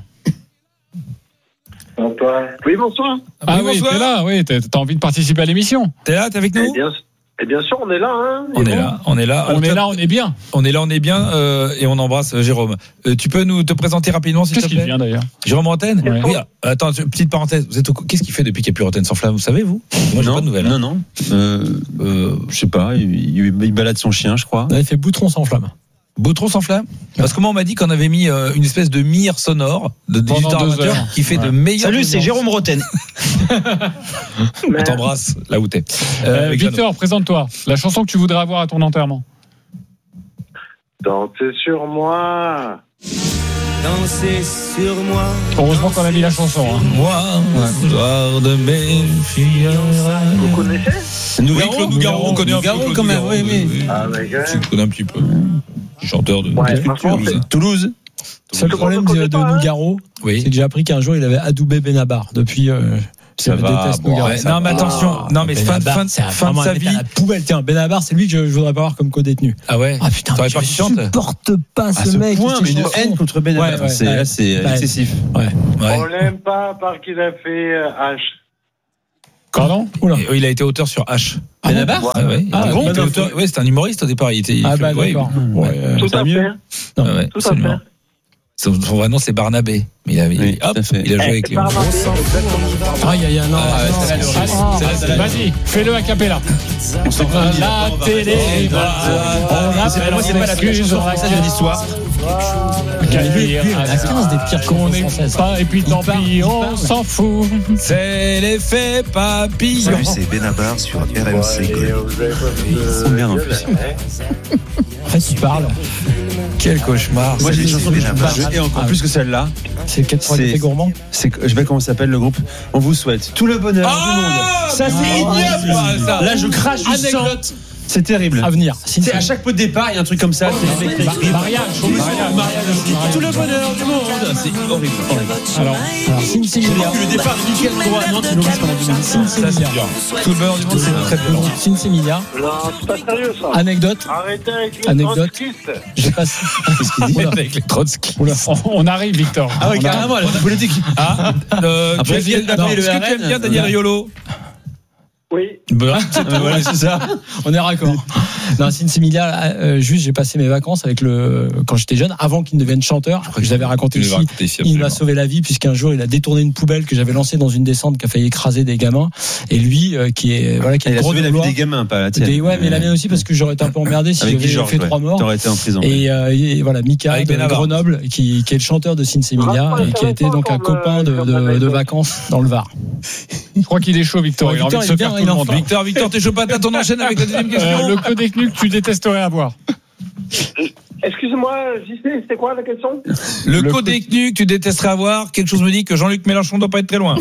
Bonsoir. Oui, bonsoir. Ah oui, bonsoir. t'es là, oui, t'as, t'as envie de participer à l'émission. T'es là, t'es avec nous? Eh bien, eh bien sûr, on est là, hein. On est là, on est là. On est là, on est bien. On est là, on est bien, euh, et on embrasse euh, Jérôme. Euh, tu peux nous te présenter rapidement, s'il Qu'est-ce te qu'il plaît? vient d'ailleurs? Jérôme Rotten? Oui. Oui. Attends, petite parenthèse. Vous êtes au... Qu'est-ce qu'il fait depuis qu'il n'y a plus Rotten sans flamme? Vous savez, vous? Moi, j'ai non, pas de nouvelles. non, Hein. non. Euh, euh, je sais pas. Il, il, il balade son chien, je crois. On avait fait Boutron sans flamme. Boutron sans flamme? Parce que moi, on m'a dit qu'on avait mis euh, une espèce de mire sonore de dix-huit heures à vingt heures qui fait Ouais. de meilleurs. Salut, c'est Jérôme Rotten. On t'embrasse là où t'es. Euh, avec Victor, présente-toi. La chanson que tu voudrais avoir à ton enterrement. Dansez sur moi. Dansez sur moi. Heureusement qu'on a mis la chanson. Hein. moi, soir de mes filles. Vous connaissez? Oui, Claude Nougaro, on connaît un peu. Nougaro, Claude quand même, Nougaro, oui, oui. Ah, mais quand Tu même. connais un petit peu. Chanteur de Ouais, franchement, Toulouse. Toulouse. Seul problème de, de Nougaro, Oui. c'est que j'ai appris qu'un jour il avait adoubé Benabar. Depuis, euh, Ça je va, déteste bon, Nougaro. Ouais, Ça non, va. mais attention. Non, mais fin, Benabar, fin, c'est fin de vraiment sa un mec vie. à la poubelle. Tiens, Benabar, c'est lui que je, je voudrais pas avoir comme co-détenu. Ah ouais. Ah putain, T'aurais je pas qui chante supporte pas À ce, ce mec. point, il mais fait une chanson. haine contre Benabar. Ouais, ouais, c'est, ouais. là, c'est Ouais. excessif. Ouais. Ouais. On l'aime pas parce qu'il a fait euh, H. Pardon. Oula. Et il a été auteur sur H. Benabar Ah ouais. Ah, Il bon, était bah, auteur- ouais, c'était un humoriste au départ. Il était. il Ah fait- bah ouais, d'accord. il- Ouais, euh, Tout ça à mieux. fait. Ouais, ouais, Tout à absolument. fait. Son, son vrai nom c'est Barnabé. Mais il a, Oui, il, tout hop, à fait. il a joué avec Eh, les. Barnabé, exactement. Ah, il y a, il y a un an. Ah, ouais, non, celle-là, elle est non, horrible. non, Celle-là, celle-là. Vas-y, fais-le a cappella. On s'en À la télé, Oh, on C'est appelle moi, c'est pas la pire chanson française de l'histoire. Lui, lui, il en a quinze des pires qu'on chansons n'est françaises. pas, et puis tant Il parle, pis, il on parle. s'en fout. C'est l'effet papillon. Salut, c'est Benabar sur R M C Golf. Ils sont bien en plus. En fait, il parle. Quel cauchemar. Moi, j'ai des C'est- chansons que je c'est- je hais encore Ah, plus que celle-là. C'est quatre fois C'est- café gourmand. C'est, que- je sais pas comment s'appelle le groupe. On vous souhaite tout le bonheur du monde. Ça, c'est ignoble. ça. Là, je crache du sang. Anecdote. C'est terrible. Avenir. C'est à chaque pot de départ, il y a un truc comme ça. C'est les mecs qui écrivent. Mariage, Mariage. Tout le bonheur du monde. C'est horrible. horrible. Alors, Alors, Sin J'ai Semilia. vécu le départ de Michael Droit à Nantes, Loris pendant deux minutes. Sin Ça, c'est Semilia. dur. Tout le bonheur du monde, c'est très Le dur. groupe Sin Semilia. Non, c'est pas sérieux ça. Anecdote. Arrêtez avec les Anecdote. trotskistes. J'ai passé. Oula. Avec les Trotsky. on, on arrive, Victor. Ah ouais, On carrément, la politique. Ah, euh, Après, tu ils viennent aimes- d'appeler non, le est-ce que tu R N? aimes bien Daniel Riolo? Oui. Bah, Voilà, c'est ça. On est raccord. Non, Sin Semilia, euh, juste, j'ai passé mes vacances avec le, quand j'étais jeune, avant qu'il ne devienne chanteur. Je l'avais raconté tu ici. l'avais raconté ici, Il m'a absolument. sauvé la vie puisqu'un jour il a détourné une poubelle que j'avais lancée dans une descente qui a failli écraser des gamins. Et lui, euh, qui est, voilà, qui est Il a gros sauvé de la vie gloire. des gamins, pas la tienne. Des- ouais, mais la mienne aussi parce que j'aurais été un peu emmerdé si Avec j'avais Guy Georges, fait ouais. trois morts. T'aurais été en prison. Et, euh, et voilà, Mika Avec de Benabar. Grenoble, qui, qui est le chanteur de Sin Semilia et qui a été donc un copain de, de, de vacances dans le Var. Je crois qu'il est chaud, Victor. Ouais, il a envie Victor, de il se est faire bien, tout il le en monde. fait. Victor, Victor, t'es chaud pas ton enchaîne avec la deuxième question. Euh, le co-détenu que tu détesterais avoir. Excusez-moi, J C, c'était quoi la question? Le, Le co-détenu que tu détesterais avoir, quelque chose me dit que Jean-Luc Mélenchon doit pas être très loin.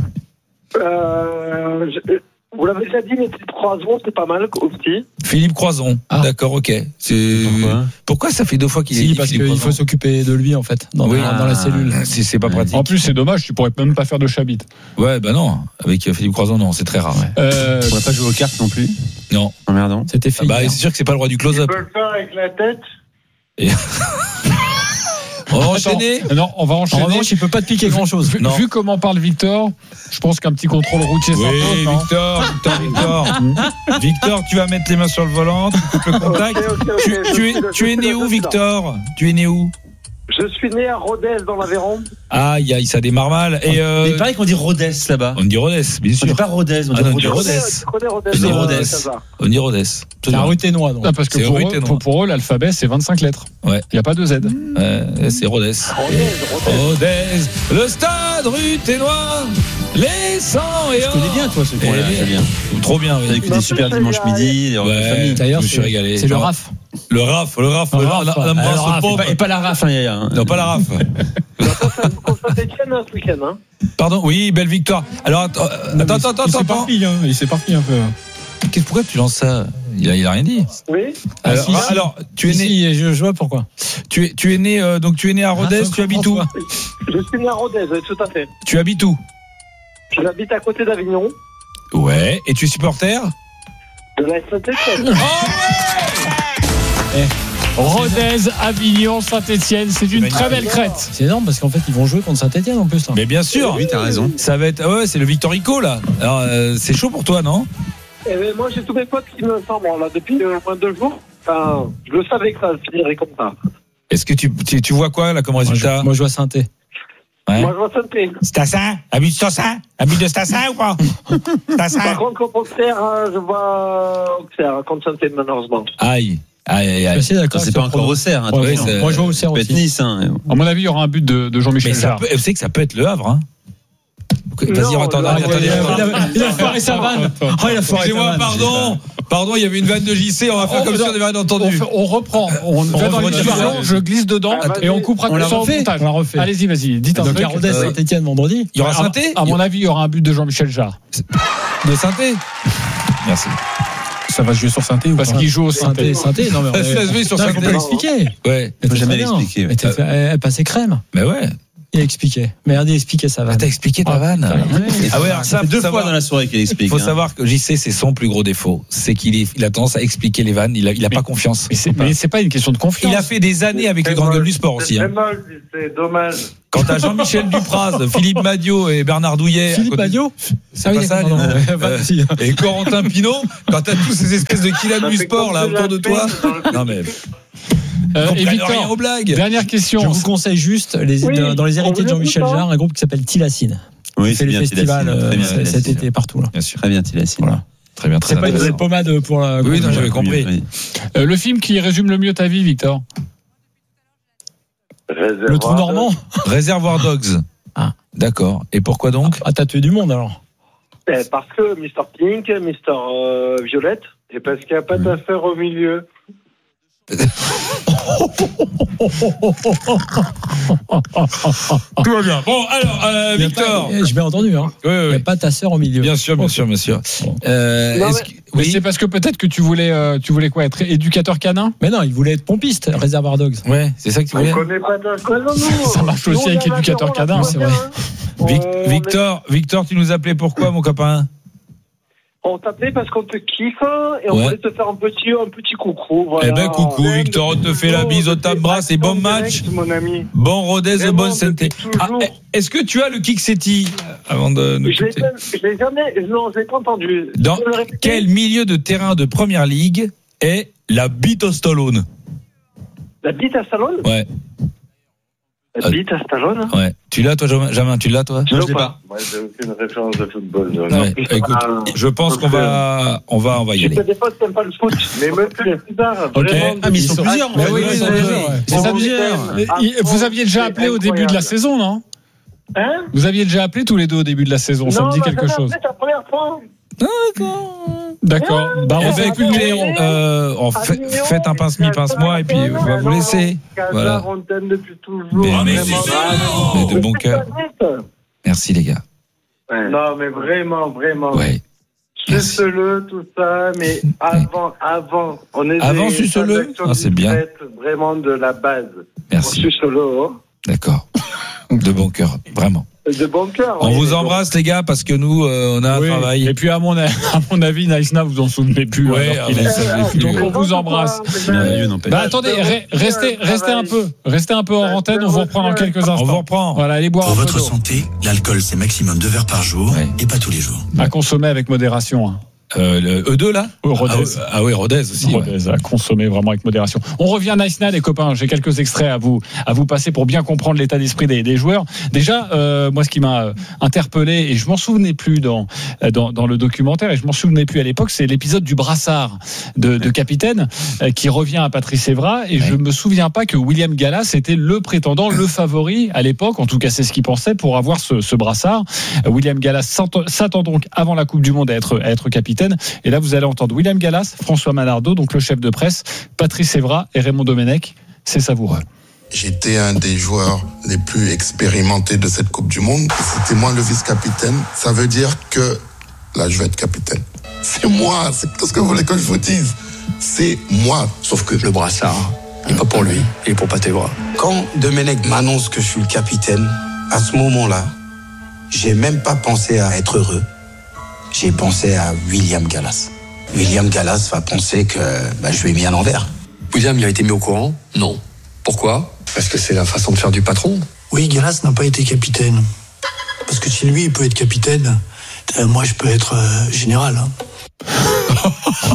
euh, je- Vous l'avez déjà dit, mais c'est Croison, c'est pas mal aussi. Philippe Croison. Ah. D'accord, ok. C'est... Pourquoi Pourquoi ça fait deux fois qu'il est Si, dit parce Philippe qu'il Croison faut s'occuper de lui en fait, dans, Oui. dans, dans la cellule. C'est, c'est pas pratique. En plus, c'est dommage, tu pourrais même pas faire de chabit. Ouais, bah non. Avec euh, Philippe Croison, non, c'est très rare. Ouais. Euh, On pourrait pas jouer aux cartes non plus. Non. Emmerdant. C'était fait. Ah bah, hier. c'est sûr que c'est pas le roi du Il close-up. peut le faire avec la tête. On va attends, enchaîner. non, on va En enchaîner. revanche, il peut pas te piquer grand chose. Vu, Non. vu comment parle Victor, je pense qu'un petit contrôle routier Oui, s'impose, non Victor, Victor, Victor. Victor, tu vas mettre les mains sur le volant, tu coupes le contact. Ok, ok, ok, Tu, je tu es, suis là, tu je es suis né là, où, je suis là. Victor? Tu es né où? Je suis né à Rodez, dans l'Aveyron. Aïe, aïe, ça démarre mal. Et euh, Mais il paraît qu'on dit Rodez là-bas. on dit Rodez, bien On sûr. dit pas Rodez, on Ah dit non, on dit Rodez. Rodez. Je connais Rodez. Je dis euh, Rodez. Casa. On dit Rodez. C'est un rue Ténois donc. Ah, parce que C'est pour rue eux, Ténois. pour, pour eux, l'alphabet, c'est vingt-cinq lettres. Ouais. Il n'y a pas de Z. Ouais, c'est Rodez. Rodez, Rodez. Rodez, le stade rue Ténois, les sangs et Je connais bien toi ce coin-là, Eh, Julien. Trop bien, T'as oui. écouté des super dimanche midi, des repas de Ouais, famille. D'ailleurs, je me suis c'est- régalé. C'est le Non. R A F. Le RAF, le RAF, Le le RAF, RAF, ouais. on embrasse Alors, le RAF, pauvre. Et pas la raf, hein, Yaya. hein. Non, pas la RAF. Contre Saint-Etienne ce week-end. Hein. Pardon, oui, belle victoire. Alors, attends, euh, attends, attends, Il s'est attends. parti, hein, il s'est parti un peu. Qu'est-ce- Pourquoi tu lances ça? Il a, il a rien dit. Oui. Ah, Alors, si, si. alors, tu es Si, né, si, je, je vois pourquoi. tu es, tu es né, euh, donc tu es né à Rodez, Ah, tu habites où? François. Je suis né à Rodez, oui, tout à fait. Tu habites où? J'habite à côté d'Avignon, Ouais. Et tu es supporter? de la Saint-Etienne. Rodez, Avignon, Saint-Etienne, c'est une très belle crête. C'est énorme parce qu'en fait ils vont jouer contre Saint-Etienne en plus là. Mais bien sûr. Oui, t'as raison. Ça va être, ah ouais, c'est le Victorico là. Alors, euh, c'est chaud pour toi, non? Et ben, moi, j'ai tous mes potes qui me semblent là depuis euh, au moins deux jours. Enfin, je le savais que ça finirait comme ça. Est-ce que tu, tu, tu vois quoi là comme Moi je, résultat? moi, je vois Saint-Etienne. Ouais. Moi, je vois Saint-Etienne. Stassin? Habite Stassin? Habite de Stassin ou pas? Par Stassin? contre, contre Auxerre, hein, je vois Auxerre contre Saint-Etienne, malheureusement. Aïe. Aïe, aïe, Je suis aïe. assez d'accord. C'est avec pas ce encore prono. au cerf. hein, Ouais, Oui, attention. c'est- moi je vois au cerf Ça peut être aussi. Nice. hein. À mon avis, il y aura un but de, de Mais Jean-Michel ça Jarre. peut, vous savez que ça peut être le Havre, hein? Vas-y, Non, attendez, le- attendez, Il attendez. a- il a foiré sa vanne. Oh, il a foiré sa Excusez-moi, vanne. pardon. Pardon, il y avait une vanne de J C, on va faire Oh, comme si non. on n'avait rien On, entendu. fait- on reprend, on, va dans refait les la ballons, vanne. je glisse dedans Ah, vas-y. et on coupera On l'a ça au refait. montage. On l'a refait. Allez-y, vas-y, dites un Donc truc. à Rodez euh, Saint-Etienne vendredi. Il y aura À- Saint-Étienne À mon avis, il y aura un but de Jean-Michel Jarre. de Saint-Étienne. Merci. Ça va se jouer sur synthé ou Parce pas qu'il joue au Synthé, synthé. synthé, non mais Ça se joue sur non, synthé. faut pas l'expliquer. Ouais. Elle Faut fait jamais très bien. l'expliquer, ouais. Elle était- Elle elle passait crème. Mais ouais. Il expliquait. Mais regardez, expliquait ça va. Ah, t'as expliqué ta vanne. Ah ouais, alors ça, deux faut fois savoir- dans la soirée qu'il explique. Il faut hein. savoir que J C, c'est son plus gros défaut. C'est qu'il est, il a tendance à expliquer les vannes. Il a, il a Mais- pas confiance. Mais c'est, mais c'est pas une question de confiance. Il a fait des années avec les grandes gueules du sport aussi. C'est Hein. très mal, c'est dommage. Quant à Jean-Michel Dupraz, Philippe Madiot et Bernard Douillet. à Philippe côté- Madiot C'est pas ça, d'accord, non. non, Euh, vas-y. Et Corentin Pinot, quand t'as tous ces espèces de kilams Ça du fait sport comme là de autour la de toi. peine dans le- Non mais. Euh, Ils et comprennent rien Victor, aux blagues. dernière question. Je vous conseille juste les, Oui, dans, dans les héritiers de on Jean-Michel vous écoute, Jarre, un groupe qui s'appelle Tilacine. Oui, Il fait c'est les bien festivals Tilacine, euh, très bien, cet Tilacine. été partout là. Bien sûr. Très bien, Tilacine. Voilà. Très bien, très C'est pas une intéressant. vraie pommade pour la. Oui, non, j'avais Oui, compris. oui. Euh, le film qui résume le mieux ta vie, Victor. Le trou normand. Réservoir Dogs. Ah. D'accord. Et pourquoi donc? Ah, t'as tué du monde alors. Eh, Parce que mister Pink, mister euh, Violette, et parce qu'il n'y a pas d'affaire au milieu. Tout va bien. Bon, alors, euh, Il y a Victor. pas- eh, J'ai bien entendu. Hein. Oui, Il n'y a oui. pas ta sœur au milieu. Bien sûr, bien sûr, bien sûr. Euh, Non, est-ce mais- que- Mais oui. c'est parce que peut-être que tu voulais, euh, tu voulais quoi, être éducateur canin? Mais non, il voulait être pompiste, Réservoir Dogs. Ouais, c'est ça que tu On voulais. ne connaît pas d'affaire. Non, non. Ça marche aussi Nous, avec on a éducateur l'affaire, on canin, la c'est voit vrai. bien, hein. Vic- On- on Victor, Victor, tu nous appelais pourquoi, mon copain? On t'appelait parce qu'on te kiffe hein, et on Ouais. voulait te faire un petit, un petit coucou. Voilà. Eh ben, coucou, Victor, on te fait la bise, on t'embrasse et bon match. Mon ami. Bon Rodez, Vraiment, bonne santé. depuis Ah, toujours. est-ce que tu as le Kick-City avant de nous Je l'ai quitter? même- je l'ai jamais. Non, je l'ai pas entendu. Dans Tu peux le répéter quel milieu de terrain de première ligue est la bite au Stallone? La bite à Stallone Ouais, La bite à Stallone ouais. Tu l'as, toi, Jamin? Tu l'as, toi? Je l'ai pas. Moi, j'ai aucune référence de football. je- Ouais, écoute, Ah, je pense qu'on va, on va, on va y je aller. sais des fois que t'aimes pas le foot, mais me plaît, c'est bizarre. Ok. Vraiment, Ah, mais ils sont sont- plusieurs, en Mais fait. oui, Ouais, ils sont ouais, plusieurs. ouais. Ils Ils sont sont plusieurs. plusieurs. Et- et Vous aviez déjà appelé au début de la saison, non? Hein? Vous aviez déjà appelé tous les deux au début de la saison, ça Non, me dit bah, quelque ça, chose. C'est la première fois. D'accord. Bah, Eh on ben, fait écoutez, écouter. on, euh, on fait- faites un pince-mi, pince-moi, et puis on va vous laisser. Voilà. On t'aime depuis toujours. Mais- mais vraiment. c'est Mais de bon cœur. Merci, les gars. Non, mais vraiment, vraiment. Ouais. Suce-le, tout ça, mais avant, avant, on est Avant, des suce-le. transactions Ah, c'est bien. discrètes, vraiment de la base. Merci. Suce-le, hein. D'accord. De bon cœur, vraiment. De bon cœur. On oui, vous mais embrasse, les gars, parce que nous, euh, on a un Oui. travail. Et puis à mon, a- à mon avis, Naïsna, vous en souvenez plus. Ouais, alors qu'il ah, est- vous savez plus. Donc on bon. vous embrasse. Merveilleux, n'empêche. Bah attendez, re- restez, restez un peu, restez un peu en antenne. On vous reprend dans quelques On vous instants. reprend. Voilà, allez boire Pour un peu votre d'eau. santé, l'alcool c'est maximum deux verres par jour Ouais. et pas tous les jours. À consommer avec modération. Hein. Euh, le E deux, là? Oh, Rodez. Ah, ouais, ah oui, Rodez aussi. ouais. Rodez, à consommer vraiment avec modération. On revient à Naïsna, les copains. J'ai quelques extraits à vous à vous passer pour bien comprendre l'état d'esprit des, des joueurs. Déjà, euh, moi, ce qui m'a euh, interpellé et je m'en souvenais plus dans, dans dans le documentaire et je m'en souvenais plus à l'époque, c'est l'épisode du brassard de, de capitaine euh, qui revient à Patrice Evra et Ouais. je me souviens pas que William Gallas était le prétendant, le favori à l'époque. En tout cas, c'est ce qu'il pensait pour avoir ce, ce brassard. Euh, William Gallas s'attend s'attend donc avant la Coupe du Monde à être à être capitaine. Et là, vous allez entendre William Gallas, François Manardo, donc le chef de presse, Patrice Evra et Raymond Domenech. C'est savoureux. J'étais un des joueurs les plus expérimentés de cette Coupe du Monde. C'était moi le vice-capitaine. Ça veut dire que là, je vais être capitaine. C'est moi, c'est tout ce que vous voulez que je vous dise. C'est moi. Sauf que le brassard, il n'est pas pour lui, il est pour Patevra. Quand Domenech m'annonce que je suis le capitaine, à ce moment-là, j'ai même pas pensé à être heureux. J'ai pensé à William Gallas. William Gallas va penser que bah, je lui ai mis à l'envers. William, il a été mis au courant? Non. Pourquoi? Parce que c'est la façon de faire du patron. Oui, Gallas n'a pas été capitaine. Parce que si lui, il peut être capitaine, euh, moi, je peux être euh, général. Hein.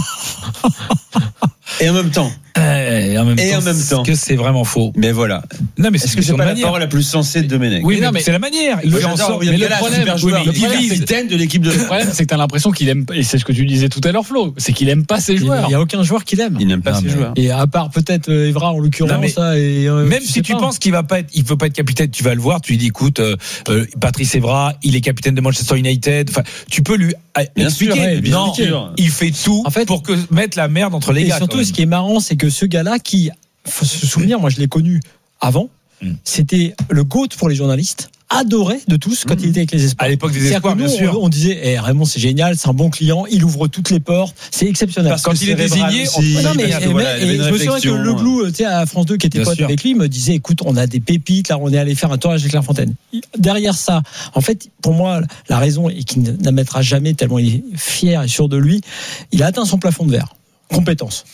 Et en même temps. Et en même Et temps, en même temps. que c'est vraiment faux. Mais voilà. Non, mais c'est Est-ce que c'est une pas la manière. parole la plus sensée de Domenech? Oui, Mais non, mais mais- c'est la manière. Il Moi, fait en j'adore sorte. William mais le Gallas, problème- super oui, joueur. mais le Il est problème, capitaine de l'équipe de. Le problème, c'est que tu as l'impression qu'il aime, et c'est ce que tu disais tout à l'heure, Flo, c'est qu'il aime pas ses Il joueurs. n'y a aucun joueur qui l'aime. Il n'aime pas Non, ses mais- joueurs. Et à part peut-être euh, Evra en Non, l'occurrence, mais ça, et, euh, Même je si sais tu pas. penses qu'il va pas être, il peut pas être capitaine, tu vas le voir, tu lui dis, écoute, euh, euh, Patrice Evra, il est capitaine de Manchester United. Enfin, tu peux lui euh, Bien expliquer. sûr, ouais, bien non, sûr. il fait tout En fait- pour que mettre la merde entre les Et gars. surtout, quand même. ce qui est marrant, c'est que ce gars-là, qui, faut se souvenir, moi je l'ai connu avant, Mm. c'était le GOAT pour les journalistes. adoré de tous quand mmh. il était avec les espoirs. À l'époque des espoirs, bien nous, sûr. On, on disait, eh, Raymond, c'est génial, c'est un bon client, il ouvre toutes les portes, c'est exceptionnel. Parce quand il est désigné, on... ouais, non, mais, et, voilà, et, et je me souviens que Le Glou, tu sais, à France deux, qui était pote avec lui, me disait, écoute, on a des pépites, là, on est allé faire un tournage avec Clairefontaine. Derrière ça, en fait, pour moi, la raison, et qu'il n'admettra jamais tellement il est fier et sûr de lui, il a atteint son plafond de verre. Compétence.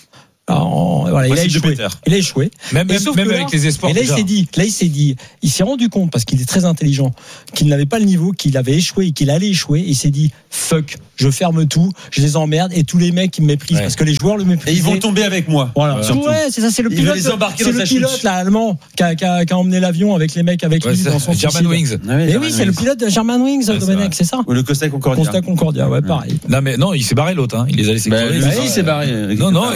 En, voilà, il a échoué. Il a échoué. Même, même, même là, avec les espoirs. Et là, il s'est dit, là, il s'est dit, il s'est rendu compte parce qu'il est très intelligent, qu'il n'avait pas le niveau, qu'il avait échoué et qu'il allait échouer. Et il s'est dit, fuck, je ferme tout, je les emmerde et tous les mecs ils me méprisent ouais. parce que les joueurs le méprisent. Et ils vont tomber avec moi. Voilà. Ouais, ouais c'est ça, c'est le pilote. Les embarquer c'est dans le sa pilote chute. là, allemand qui a, qui, a, qui a emmené l'avion avec les mecs avec ouais, lui dans son German Wings. Ah oui, et oui, c'est le pilote de German Wings, ouais, Domenech, c'est ça. Ou le Costa Concordia. Costa Concordia, ouais, pareil. Non mais non, il s'est barré l'autre. Hein. Il les a laissés. Bah, il s'est barré. Non non.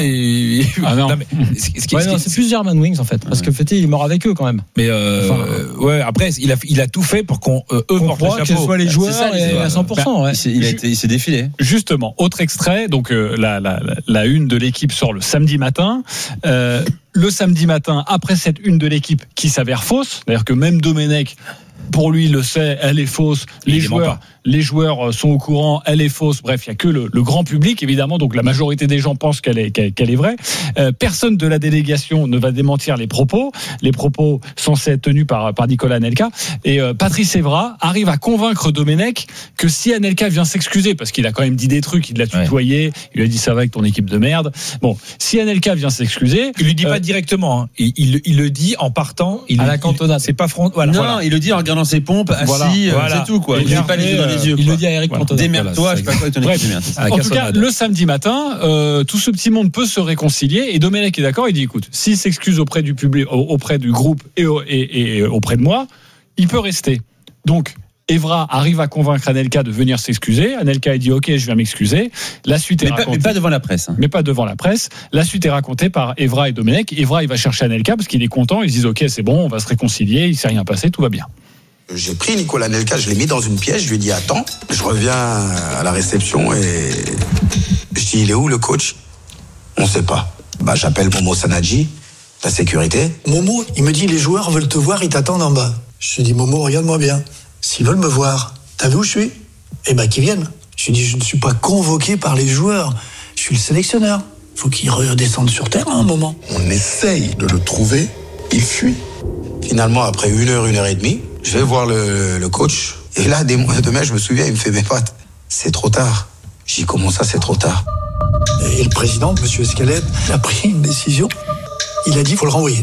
Ah non. C'est plus German Wings en fait, parce que Fété il est mort avec eux quand même. Mais ouais, après il a il a tout fait pour qu'on eux portent le chapeau. Que ce soit les joueurs à cent pour cent. Il a été, il s'est défilé. Justement, autre extrait. Donc euh, la, la, la, la une de l'équipe sort le samedi matin. Euh, le samedi matin, après cette une de l'équipe qui s'avère fausse, d'ailleurs que même Domenech, pour lui, il le sait, elle est fausse. Les joueurs, les joueurs sont au courant, elle est fausse. Bref, il y a que le, le grand public, évidemment. Donc la majorité des gens pensent qu'elle est, qu'elle, qu'elle est vraie. Euh, personne de la délégation ne va démentir les propos. Les propos sont tenus par, par Nicolas Anelka. Et euh, Patrice Evra arrive à convaincre Domenech que si Anelka vient s'excuser, parce qu'il a quand même dit des trucs, il l'a tutoyé, ouais. il lui a dit ça va avec ton équipe de merde. Bon, si Anelka vient s'excuser, il lui dit euh, pas directement. Hein. Il, il, il le dit en partant. Il à le, la cantonade. C'est pas front. Voilà. Non, voilà. il le dit en regardant ses pompes, assis, voilà, voilà. c'est tout quoi. Il, il dit pas les yeux dans les yeux. Il le dit à Eric Cantona. Démerde-toi, je sais pas quoi ton équipe. En tout cas, le samedi matin, euh, tout ce petit monde peut se réconcilier et Domenech est d'accord. Il dit écoute, s'il s'excuse auprès du public, auprès du groupe et, et, et auprès de moi, il peut rester. Donc Evra arrive à convaincre Anelka de venir s'excuser. Anelka a dit ok, je viens m'excuser. La suite est mais racontée. Pas, mais pas devant la presse. Hein. Mais pas devant la presse. La suite est racontée par Evra et Domenech. Evra, il va chercher Anelka parce qu'il est content. Ils disent ok, c'est bon, on va se réconcilier. Il s'est rien passé, tout va bien. J'ai pris Nicolas Anelka, je l'ai mis dans une pièce, je lui ai dit attends, je reviens à la réception et je dis il est où le coach? On sait pas. Bah j'appelle Momo Sanadji, la sécurité. Momo, il me dit les joueurs veulent te voir, ils t'attendent en bas. Je lui dis Momo, regarde-moi bien. S'ils veulent me voir, t'as vu où je suis? Eh ben qu'ils viennent. Je lui dis je ne suis pas convoqué par les joueurs, je suis le sélectionneur. Faut qu'ils redescendent sur terre à un moment. On essaye de le trouver, il fuit. Finalement après une heure, une heure et demie, je vais voir le, le coach. Et là, demain, je me souviens, il me fait mes potes. C'est trop tard. J'ai dit, comment ça, c'est trop tard? Et le président, M. Escalette, a pris une décision. Il a dit, il faut le renvoyer.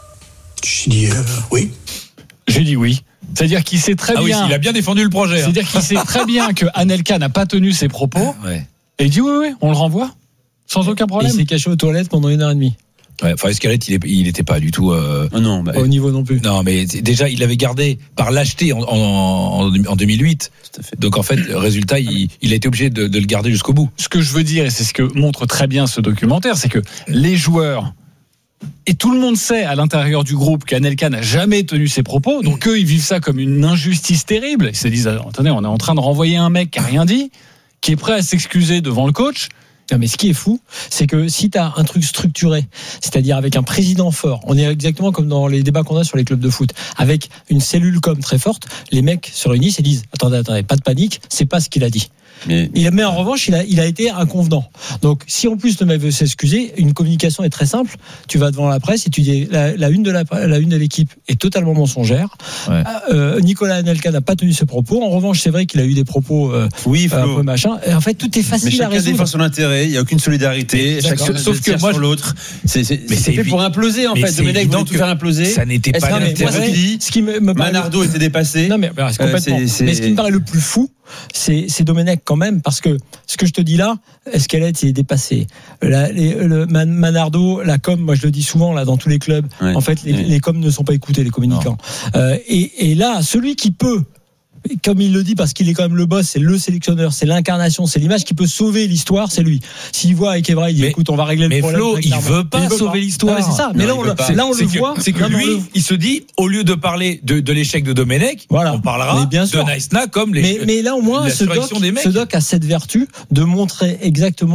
J'ai dit, euh, oui. J'ai dit oui. C'est-à-dire qu'il sait très ah bien. Oui, il a bien défendu le projet. C'est-à-dire hein. qu'il sait très bien que Anelka n'a pas tenu ses propos. Ouais. Et il dit oui, oui, on le renvoie. Sans aucun problème. Et il s'est caché aux toilettes pendant une heure et demie. Ouais, enfin, Escalette, il est, il était pas du tout. Euh, oh non, bah, pas au niveau non plus. Non, mais déjà, il l'avait gardé par lâcheté en, en, en deux mille huit. Tout à fait. Donc en fait, résultat, il, il a été obligé de, de le garder jusqu'au bout. Ce que je veux dire, et c'est ce que montre très bien ce documentaire, c'est que les joueurs. Et tout le monde sait à l'intérieur du groupe qu'Anelka n'a jamais tenu ses propos. Donc eux, ils vivent ça comme une injustice terrible. Ils se disent, attendez, on est en train de renvoyer un mec qui a rien dit, qui est prêt à s'excuser devant le coach. Non, mais ce qui est fou, c'est que si tu as un truc structuré, c'est-à-dire avec un président fort, on est exactement comme dans les débats qu'on a sur les clubs de foot, avec une cellule com très forte, les mecs se réunissent et disent attendez, attendez, pas de panique, c'est pas ce qu'il a dit. Mais, il, mais en revanche, il a, il a été inconvenant. Donc, si en plus le mec veut s'excuser, une communication est très simple. Tu vas devant la presse et tu dis la, la une de la, la une de l'équipe est totalement mensongère. Ouais. Euh, Nicolas Anelka n'a pas tenu ses propos. En revanche, c'est vrai qu'il a eu des propos euh, oui, un peu machin. Et en fait, tout est facile mais à résoudre. Chacun défend son intérêt. Il n'y a aucune solidarité. Chacun sauf que moi, sur l'autre. C'est, c'est, mais c'est fait pour imploser en fait. Domenech voulait tout faire imploser. Ça n'était pas l'intérêt. Ce qui me, me Manardo était dépassé. Non mais bah, c'est complètement. Euh, c'est, c'est... Mais ce qui me paraît le plus fou, c'est, c'est Domenech quand même, parce que ce que je te dis là, Escalette, il est dépassé. La, les, le Man, Manardo, la com, moi je le dis souvent là dans tous les clubs, ouais, en fait les, ouais. les coms ne sont pas écoutés, les communicants. Euh, et, et là, celui qui peut, comme il le dit, parce qu'il est quand même le boss, c'est le sélectionneur, c'est l'incarnation, c'est l'image qui peut sauver l'histoire, c'est lui. S'il voit avec Evra, il dit mais, écoute, on va régler le problème. Mais Flo, il veut pas il veut sauver pas. l'histoire. Non, c'est ça. Mais non, là, on, le, là, on le que, voit. C'est que non, lui, le... il se dit, au lieu de parler de, de l'échec de Domenech, voilà. on parlera bien sûr. de Naïsna comme les. Mais, mais là, au moins, ce doc, ce doc a cette vertu de montrer exactement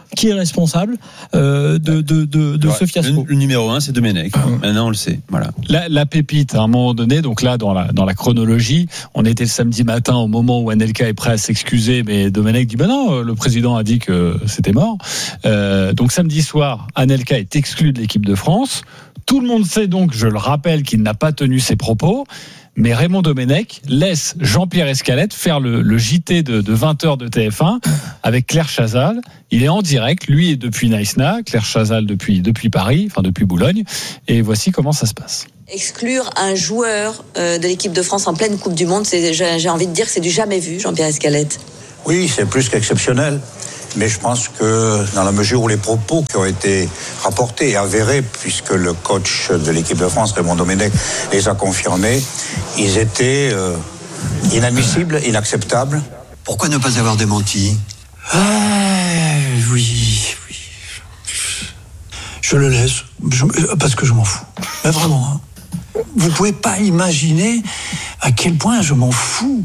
qui est responsable euh, de, de, de, de ouais, ce fiasco. Le, le numéro un, c'est Domenech. Maintenant, on le sait. Voilà. La, la pépite, à un moment donné, donc là, dans la, dans la chronologie, on était le samedi matin au moment où Anelka est prêt à s'excuser, mais Domenech dit ben non, le président a dit que c'était mort. Euh, donc samedi soir, Anelka est exclu de l'équipe de France. Tout le monde sait donc, je le rappelle, qu'il n'a pas tenu ses propos. Mais Raymond Domenech laisse Jean-Pierre Escalette faire le, le J T de, de vingt heures de T F un avec Claire Chazal. Il est en direct, lui est depuis Naïsna, Claire Chazal depuis, depuis Paris, enfin depuis Boulogne. Et voici comment ça se passe. Exclure un joueur euh, de l'équipe de France en pleine Coupe du Monde, c'est, j'ai, j'ai envie de dire que c'est du jamais vu, Jean-Pierre Escalette. Oui, c'est plus qu'exceptionnel. Mais je pense que dans la mesure où les propos qui ont été rapportés et avérés, puisque le coach de l'équipe de France, Raymond Domenech, les a confirmés, ils étaient euh, inadmissibles, inacceptables. Pourquoi ne pas avoir démenti ? Ah, oui, oui. Je le laisse, je, parce que je m'en fous. Mais vraiment, hein. Vous pouvez pas imaginer à quel point je m'en fous.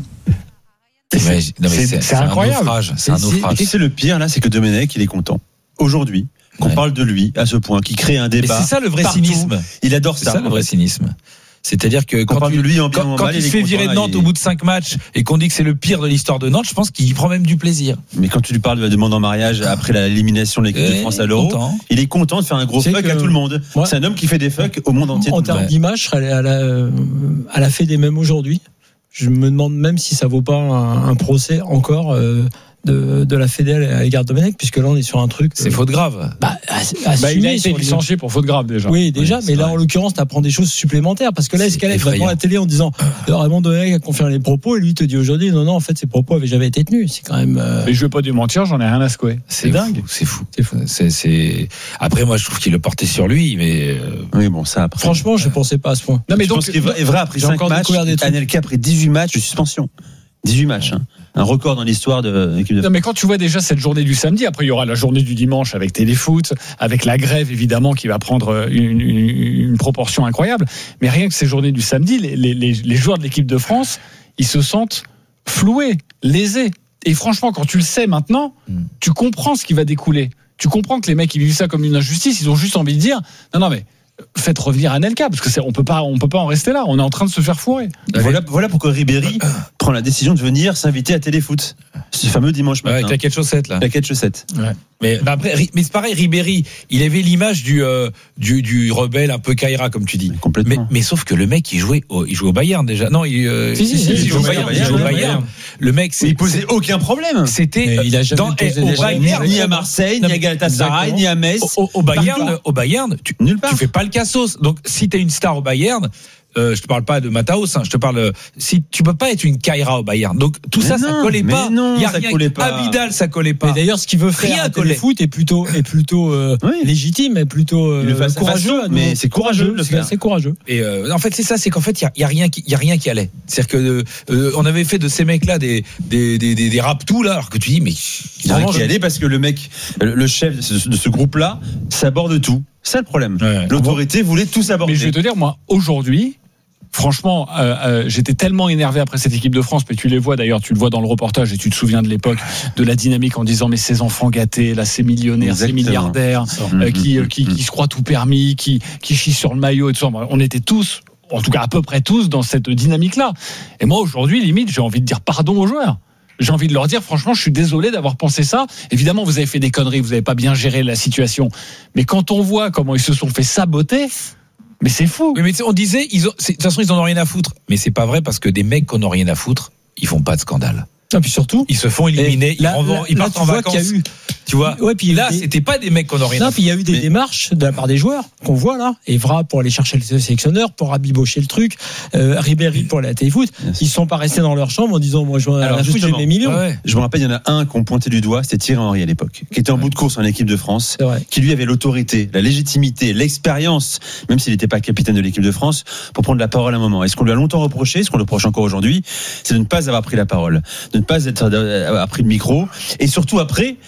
Mais, non, mais c'est, c'est, c'est incroyable. Un naufrage, c'est un naufrage. Et c'est le pire là, c'est que Domenech, il est content aujourd'hui qu'on ouais. parle de lui à ce point, qu'il crée un débat. Mais c'est ça le vrai partout. cynisme. Il adore c'est ça. C'est ça le vrai cynisme. C'est-à-dire que quand, quand, tu, lui en bien, quand, en quand mal, il se fait virer de Nantes et... au bout de cinq matchs et qu'on dit que c'est le pire de l'histoire de Nantes, je pense qu'il y prend même du plaisir. Mais quand tu lui parles de la demande en mariage après l'élimination de l'équipe et de France à l'Euro, content. Il est content de faire un gros c'est fuck à tout le monde. Moi, c'est un homme qui fait des fucks au monde entier. En termes d'image, elle a, elle, a, elle a fait des mêmes aujourd'hui. Je me demande même si ça vaut pas un, un procès encore euh, de, de la Fédé à l'égard de Domenech, puisque là on est sur un truc. C'est euh, faute grave. Bah, bah, il a été licencié pour faute grave déjà. Oui, déjà, oui, mais là vrai. En l'occurrence, tu apprends des choses supplémentaires, parce que là, Escalette va devant la télé en disant Raymond Domenech a confirmé les propos, et lui te dit aujourd'hui non, non, en fait, ses propos avaient jamais été tenus. C'est quand même. Euh... Mais je vais pas démentir, j'en ai rien à secouer. C'est, c'est dingue. Fou, c'est fou. C'est fou. C'est, c'est... Après, moi, je trouve qu'il le portait sur lui, mais. Euh... Oui, bon, ça après. Franchement, je pensais pas à ce point. Non, mais je donc, pense qu'il est vrai, après cinq matchs, Anelka après dix-huit matchs de suspension. dix-huit matchs, hein. Un record dans l'histoire de l'équipe de France. Non, mais quand tu vois déjà cette journée du samedi, après il y aura la journée du dimanche avec Téléfoot, avec la grève évidemment qui va prendre une, une, une proportion incroyable. Mais rien que ces journées du samedi, les, les, les joueurs de l'équipe de France, ils se sentent floués, lésés. Et franchement, quand tu le sais maintenant, mm. tu comprends ce qui va découler. Tu comprends que les mecs, ils vivent ça comme une injustice. Ils ont juste envie de dire, non, non, mais faites revenir Anelka, parce que c'est, on peut pas, on peut pas en rester là. On est en train de se faire fourrer. Voilà, voilà pourquoi Ribéry prend la décision de venir s'inviter à Téléfoot. Ce fameux dimanche matin. Ouais, avec la quête chaussette là. La quête chaussette. Ouais. Mais bah après, mais c'est pareil, Ribéry, il avait l'image du euh, du, du rebelle un peu Kaira comme tu dis. Mais complètement. Mais, mais sauf que le mec, il jouait, au, il jouait au Bayern déjà. Non, il, euh, si, si, si, il, il, joue au Bayern, il joue au Bayern. Bayern. Le mec, c'est, il posait aucun problème. C'était il a jamais dans, posé au Bayern, ni à Marseille, ni à Galatasaray, ni à Metz. Au, au Bayern, au Bayern, tu, nulle part. Tu fais pas le cassos. Donc si t'es une star au Bayern. Euh, je te parle pas de Mataos, hein, je te parle. Si tu peux pas être une Kaira au Bayern, donc tout mais ça, non, ça collait pas. Non, il y a ça rien. Collait pas. Abidal, ça collait pas. Mais d'ailleurs, ce qu'il veut faire rien à Téléfoot est plutôt est plutôt euh, oui. légitime, et plutôt euh, courageux. Façon, mais c'est courageux, c'est assez courageux. Et euh, en fait, c'est ça, c'est qu'en fait, il y a, y a rien, qui, y a rien qui allait. C'est-à-dire que euh, on avait fait de ces mecs-là des des des des, des rap-tout là, alors que tu dis mais il y a rien qui allait parce que le mec, le chef de ce, de ce groupe-là, s'aborde tout. C'est le problème. Ouais. L'autorité voulait tout s'aborder. Mais je vais te dire, moi, aujourd'hui. Franchement, euh, euh, j'étais tellement énervé après cette équipe de France, mais tu les vois d'ailleurs, tu le vois dans le reportage et tu te souviens de l'époque de la dynamique en disant mais ces enfants gâtés, là ces millionnaires, Exactement. ces milliardaires euh, qui, euh, qui, qui se croient tout permis, qui, qui chient sur le maillot et tout ça. On était tous, en tout cas à peu près tous, dans cette dynamique-là. Et moi aujourd'hui, limite, j'ai envie de dire pardon aux joueurs. J'ai envie de leur dire, franchement, je suis désolé d'avoir pensé ça. Évidemment, vous avez fait des conneries, vous n'avez pas bien géré la situation. Mais quand on voit comment ils se sont fait saboter. Mais c'est fou. Mais, mais on disait, ils ont, de toute façon, ils en ont rien à foutre. Mais c'est pas vrai parce que des mecs qui en ont rien à foutre, ils font pas de scandale. Et puis surtout, ils se font éliminer, là, ils, renvent, là, ils partent là, en vacances. Qu'il y a eu, tu vois, ouais, puis là, des, c'était pas des mecs qu'on aurait rien. Non, puis il y a eu des mais... démarches de la part des joueurs qu'on voit là. Evra pour aller chercher le sélectionneur, pour rabibocher le truc, euh, Ribéry pour aller à Téléfoot. Ils sont pas restés dans leur chambre en disant moi je vais à j'ai mes millions. Ouais, ouais. Je me rappelle, il y en a un qu'on pointait du doigt, c'était Thierry Henry à l'époque, qui était en ouais. bout de course en équipe de France, qui lui avait l'autorité, la légitimité, l'expérience, même s'il n'était pas capitaine de l'équipe de France, pour prendre la parole à un moment. Et ce qu'on lui a longtemps reproché, ce qu'on le reproche encore aujourd'hui, c'est de ne pas avoir pris la parole, de ne pas être, avoir pris le micro. Et surtout après, d'être juste allé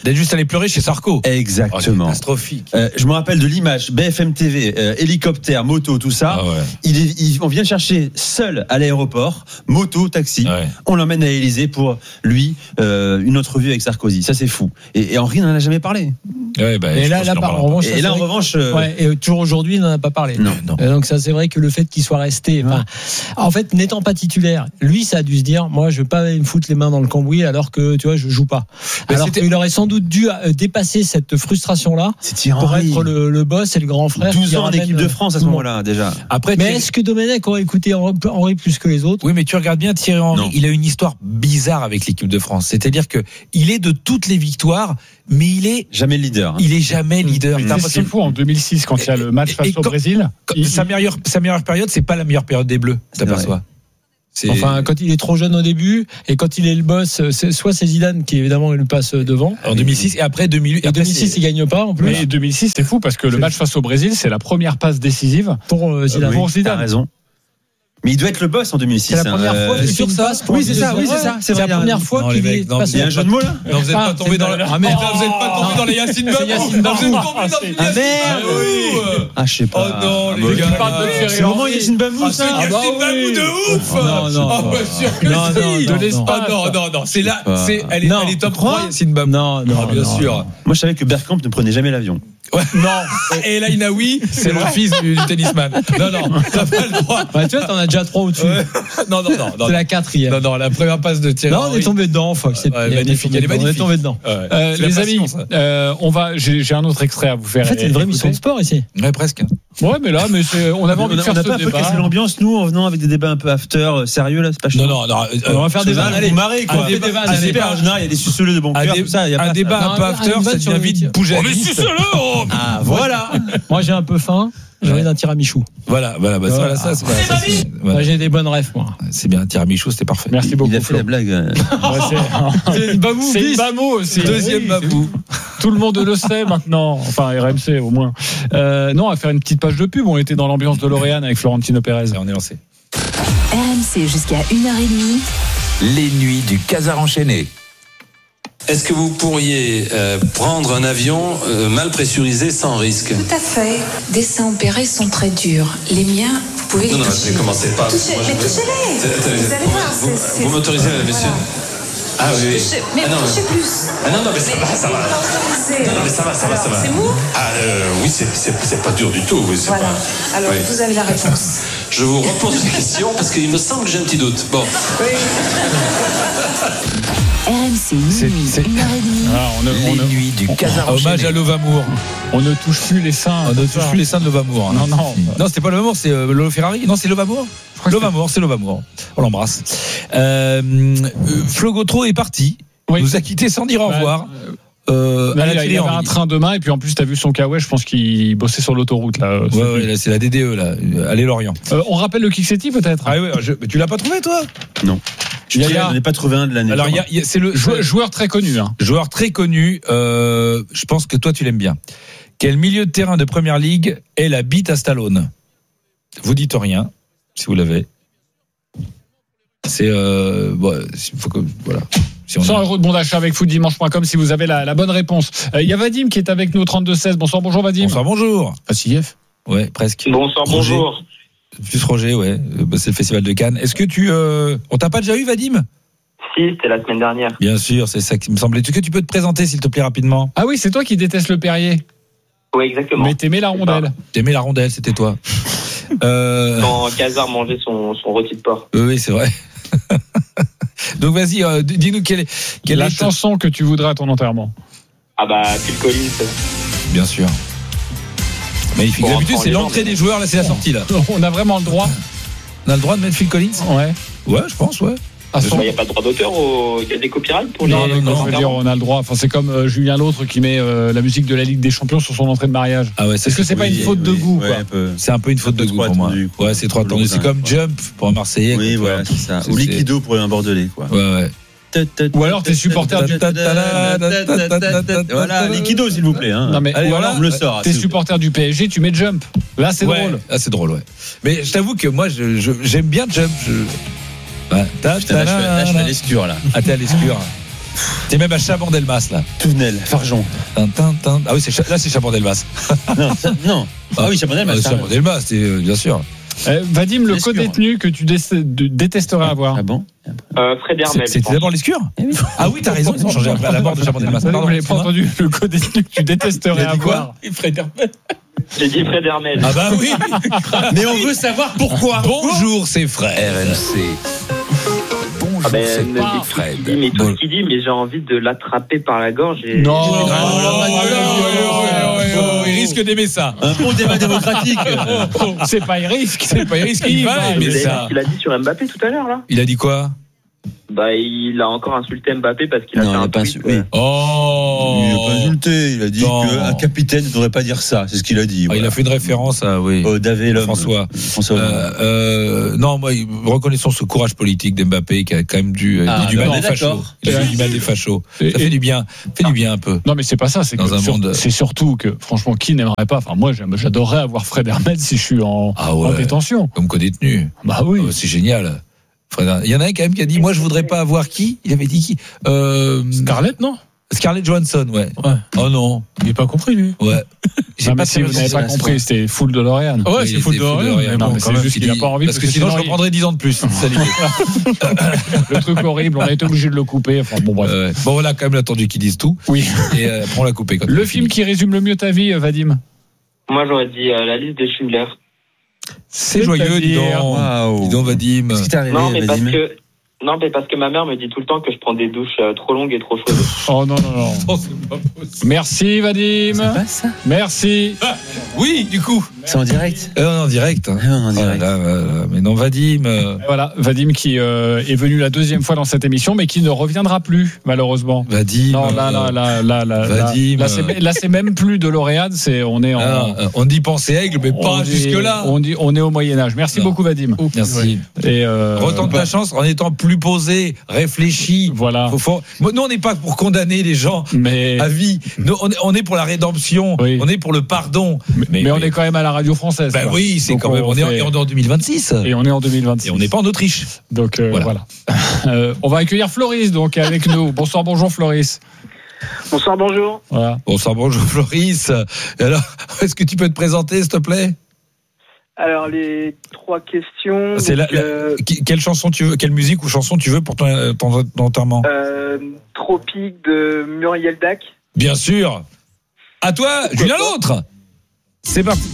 allé pleurer chez Sarko. Exactement. Oh, catastrophique. Euh, je me rappelle de l'image, B F M T V, euh, hélicoptère, moto, tout ça. Ah ouais. il est, il, on vient le chercher seul à l'aéroport, moto, taxi. Ouais. On l'emmène à l'Élysée pour lui euh, une entrevue avec Sarkozy. Ça c'est fou. Et, et Henri n'en a jamais parlé. Ouais, bah, et là, là par, en revanche, et là en revanche, euh... ouais, et toujours aujourd'hui, il n'en a pas parlé. Non, non. Et donc ça, c'est vrai que le fait qu'il soit resté, ouais. en fait, n'étant pas titulaire, lui, ça a dû se dire, moi, je vais pas me foutre les mains dans le cambouis alors que tu vois, je joue pas. Mais alors qu'il aurait sans doute dû dépasser cette frustration-là pour être le, le boss et le grand frère. douze ans d'équipe de France à ce moment-là déjà. Après, mais est-ce que Domenech aurait écouté Henri plus que les autres? Oui, mais tu regardes bien Thierry Henry, non. Il a une histoire bizarre avec l'équipe de France. C'est-à-dire que il est de toutes les victoires, mais il est jamais leader. Il est jamais leader. Mmh. C'est fou en deux mille six quand il y a le match face au Brésil. Il... Sa meilleure sa meilleure période, c'est pas la meilleure période des Bleus. Tu t'aperçois? C'est... Enfin, quand il est trop jeune au début et quand il est le boss, c'est, soit c'est Zidane qui évidemment lui passe devant. En deux mille six et après deux mille huit. Et deux mille six, il gagne pas en plus. Mais deux mille six, c'est fou parce que le match face au Brésil, c'est la première passe décisive pour euh, Zidane. Oui, pour Zidane. T'as raison. Mais il doit être le boss en deux mille six. C'est la première hein, fois euh, qu'il fait une passe. Oui, c'est ça. Oui, c'est ça. C'est, c'est la première fois qu'il est passé. Il y a un jeu de mots là. Non, vous n'êtes pas tombé dans la. Ah merde, vous n'êtes pas tombé dans les Yacine Babou. Vous êtes tombé dans une Yacine Babou. Ah, je sais pas. Oh non, les gars. C'est vraiment Yacine Babou ça. C'est Yacine Babou de ouf. Non, non. Ah, pas sûr que si. De l'espace. Non, non, non. C'est là. Elle est top trois, Yacine Babou. Non, non, bien sûr. Moi, je savais que Bergkamp ne prenait jamais l'avion. Ouais. Non. Et là, Inaoui, c'est le fils du, du tennisman. Non, non, t'as pas le droit. Bah, tu vois, t'en as déjà trois au-dessus. Ouais. Non, non, non, non. C'est la quatrième. Non, non, la première passe de Thierry. Non, on est tombé dedans, Fox. C'est ouais, magnifique. Elle est magnifique. On est tombé dedans. Ouais. Euh, les amis, euh, on va. J'ai, j'ai un autre extrait à vous faire. En fait, c'est une vraie mission de sport ici. Ouais, presque. Ouais, mais là, mais c'est, on avait envie de faire ce débat. On n'a pas cassé l'ambiance, nous, en venant avec des débats un peu after, sérieux, là, c'est pas chiant. Non, non, non. On va faire des vannes. Allez, marrer, quoi. Des vannes. En général, il y a des suceleux de bon cœur. Un débat un peu after, ça devient vite bouger. On est suceleux. Ah, voilà. Moi, j'ai un peu faim. J'ai envie d'un tiramisu. Voilà, voilà, bah, voilà, ça, c'est, voilà, ça, c'est, voilà. J'ai des bonnes refs, moi. C'est bien, tiramisu, c'était parfait. Merci beaucoup. Il a fait Flo. la blague. Ouais, c'est une babou. C'est une babou aussi. Deuxième oui, babou. Tout le monde le sait maintenant. Enfin, R M C au moins. Euh, non, on va faire une petite page de pub. On était dans l'ambiance de L'Oréal avec Florentino Pérez. Et on est lancé. R M C jusqu'à une heure trente. Les nuits du Casar enchaîné. Est-ce que vous pourriez euh, prendre un avion euh, mal pressurisé sans risque? Tout à fait. Des seins opérés sont très durs. Les miens, vous pouvez non, les non, toucher. Ne commencez pas. Touchez, Moi, mais je... touchez-les. Vous allez voir. Vous, c'est, vous c'est... m'autorisez, voilà. monsieur? Ah oui, oui. Touchez, mais ah, non, touchez mais... plus. Ah non, non, mais ça va, ça va. Non, non, mais ça va, ça va, ça va. C'est mou? Ah euh, oui, c'est, c'est, c'est pas dur du tout. Oui, c'est voilà. Pas... Alors, oui. vous avez la réponse. Je vous repose une question parce qu'il me semble que j'ai un petit doute. Bon. Oui. R M C, minuit, une heure trente. Ah, on ne, les on ne, nuits du Casar enchaîné. Hommage à Lovamour. On ne touche plus les seins. On ne touche plus les seins de Lovamour. Non, non. Non, c'était pas Lovamour, c'est euh, Lolo Ferrari. Non, c'est Lovamour. Lovamour, c'est Lovamour. On l'embrasse. Euh, euh, Flo Gautreau est parti. Oui. Nous a quittés sans dire au revoir. Bah, Euh, là, à la il y avait un train demain et puis en plus t'as vu son Kawaii, je pense qu'il bossait sur l'autoroute là. Ouais, ouais, là, c'est la D D E là, allez Lorient. Euh, on rappelle le Kiksetti peut-être. Ah oui, je, mais tu l'as pas trouvé toi? Non. Je n'en ai pas trouvé un de l'année. Alors il y a, y a, c'est le joueur, joueur très connu. Hein. Joueur très connu. Euh, je pense que toi tu l'aimes bien. Quel milieu de terrain de Première Ligue est la bite à Stallone? Vous dites rien si vous l'avez. C'est euh, bon, faut que voilà. Si cent euros de bon d'achat avec footdimanche point com si vous avez la, la bonne réponse. Il euh, y a Vadim qui est avec nous au trente-deux seize. Bonsoir, bonjour Vadim. Bonsoir, bonjour. Ah, C F. Ouais, presque. Bonsoir, Roger. bonjour. Plus Roger, ouais. Bah, c'est le festival de Cannes. Est-ce que tu, euh... on t'a pas déjà eu, Vadim? Si, c'était la semaine dernière. Bien sûr, c'est ça qui me semblait. Est-ce que tu peux te présenter, s'il te plaît, rapidement? Ah oui, c'est toi qui détestes le Perrier. Oui, exactement. Mais t'aimais la rondelle. T'aimais la rondelle, c'était toi. euh... Quand Casar mangeait son, son rôti de porc. Oui, oui, c'est vrai. Donc vas-y, euh, dis-nous quelle est quelle la est chanson que tu voudrais à ton enterrement. Ah bah Phil Collins. Bien sûr. Magnifique. Bon, d'habitude c'est l'entrée des joueurs, là c'est la sortie là. On a vraiment le droit. On a le droit de mettre Phil Collins? Ouais. Ouais, je pense, ouais. Il n'y a pas de droit d'auteur, au... il y a des copyrights pour non, les. Non, non, je veux dire, on a le droit. Enfin, c'est comme euh, Julien L'Autre qui met euh, la musique de la Ligue des Champions sur son entrée de mariage. Ah ouais, est-ce que c'est, c'est pas oui, une faute oui, de goût ouais, quoi. un peu. C'est un peu une faute de goût pour moi. Ouais, c'est trop attendu. C'est comme Jump pour un Marseillais. Oui, voilà, c'est ça. Ou Liquido pour un Bordelais, quoi. Ouais, ouais. Ou alors t'es supporter du voilà Liquido s'il vous plaît hein. Non mais allez, ou alors on le sort. T'es supporter du P S G, tu mets Jump. Là c'est ouais. drôle. Là c'est drôle ouais. Mais je t'avoue que moi je, je, j'aime bien Jump. Je... Ouais. Putain, là, je fais, là je fais à l'escure là. Ah t'es à l'escure. T'es même à Chabandelmas là. Touvenel, Farjon. Tintin, tin. Ah oui, c'est, là c'est Chabandelmas. Non, ça, non. Ah oui, Chabandelmas. Ah, Chabandelmas, c'est, euh, bien sûr. Euh, Vadim, le Les co-détenu que tu dé- de- détesterais avoir. Ah bon? Euh, Fred Hermel. C'était d'abord les Scurs Ah oui, t'as raison, ils ont changé après à la mort de Chabandelmas. Pardon, Pardon, vous n'avez pas entendu le co-détenu que tu détesterais Il a dit quoi avoir. Fred Hermel. J'ai dit Fred Hermel. Ah bah oui. Mais on veut savoir pourquoi. Bonjour, c'est Fred. R M C. Bonjour, Ah ben, c'est mais pas tout ce Fred. qu'il dit, mais tout ce qu'il dit, mais j'ai envie de l'attraper par la gorge. Et... Non, Oh, non, il risque d'aimer ça. Un bon débat démocratique. c'est pas il risque. C'est pas il risque, il va Vous aimer avez vu ça. ce qu'il a dit sur Mbappé tout à l'heure, là? Il a dit quoi? Bah, il a encore insulté Mbappé parce qu'il a Non, fait il un a pas tweet. insulté. Oui. euh, Oh. Il n'a pas insulté. Il a dit Non. qu'un capitaine ne devrait pas dire ça. C'est ce qu'il a dit. Ah, il Voilà. a fait une référence à oui. Oh, David Lhomme. François. François Hollande. Euh, euh, non, moi, reconnaissons ce courage politique d'Mbappé qui a quand même dû euh, Ah, dit du mal non, des fachos. d'accord. Il a dit du mal des fachos. Et- Ça fait et- du bien, fait du bien un peu. Non, mais c'est pas ça. C'est, Dans que un sur- monde- c'est surtout que, franchement, qui n'aimerait pas. Enfin, moi, j'aime- j'adorerais avoir Fred Hermel si je suis en, Ah ouais. en détention. Comme co-détenu. Bah oui. Oh, c'est génial. Fred- Il y en a un quand même qui a dit, moi, je voudrais pas avoir qui? Il avait dit qui? Euh, Scarlett, non? Scarlett Johansson, ouais. Ouais. Oh non. Il n'est pas compris, lui. Ouais. J'ai Non, mais pas si très vous bien n'avez pas compris. compris, c'était full de L'Oréal. Ouais, Oui, c'est il full était de full rien. rien. Mais Non, bon, mais quand c'est même. juste qu'il a pas envie Parce que sinon, je reprendrais dix ans de plus. C'est ça l'idée. Le truc horrible, on a été obligé de le couper. Enfin, bon, bref. Euh, bon, on a quand même attendu qu'ils disent tout. Oui. Et euh, après, on l'a coupé. Quand Le on a film fini. qui résume le mieux ta vie, Vadim. Moi, j'aurais dit euh, la liste de Schindler. C'est joyeux, dis donc. Waouh. Dis donc, Vadim. Qu'est-ce qui t'est arrivé, Non, mais parce Vadim? que. Non, mais parce que ma mère me dit tout le temps que je prends des douches euh, trop longues et trop chaudes. Oh non, non, non. Oh, c'est pas possible. Merci, Vadim. C'est pas ça? Merci. Ah, oui, du coup. C'est en direct? Euh, en direct. Hein. Ah, en Oh là direct. là, voilà. Mais non, Vadim. euh, Voilà, Vadim qui euh, est venu la deuxième fois dans cette émission, mais qui ne reviendra plus, malheureusement. Vadim. Non, là, là, là, là, là, Vadim, là, c'est, là, c'est même plus de L'Oréal, c'est, on est en. Ah, on dit penser aigle, mais pas on dit- jusque-là. On dit, on est au Moyen-Âge. Merci Non. beaucoup, Vadim. Merci. Et, euh, Retente ta chance en étant plus posé, réfléchi. Voilà. Faut- faut- Moi, Nous, on n'est pas pour condamner les gens Mais, à vie. Nous, on, est, on est pour la rédemption. Oui. On est pour le pardon. mais, mais on est quand même à la radio française. Ben quoi. oui, c'est Donc, quand même. On, est, en- fait- et on est en deux mille vingt-six. et on est en deux mille vingt-six. Et on n'est pas en Autriche. Donc euh, voilà. Voilà. Euh, on va accueillir Floris donc avec nous. Bonsoir, bonjour Floris. Bonsoir, bonjour. Voilà. Bonsoir, bonjour Floris. Et alors, est-ce que tu peux te présenter, s'il te plaît? Alors, les trois questions. C'est la- donc, la- euh, Qui- Quelle chanson tu veux, quelle musique ou chanson tu veux pour ton, ton, ton enterrement? euh, Tropique de Muriel Dac. Bien sûr. À toi, Julien l'autre. C'est parti.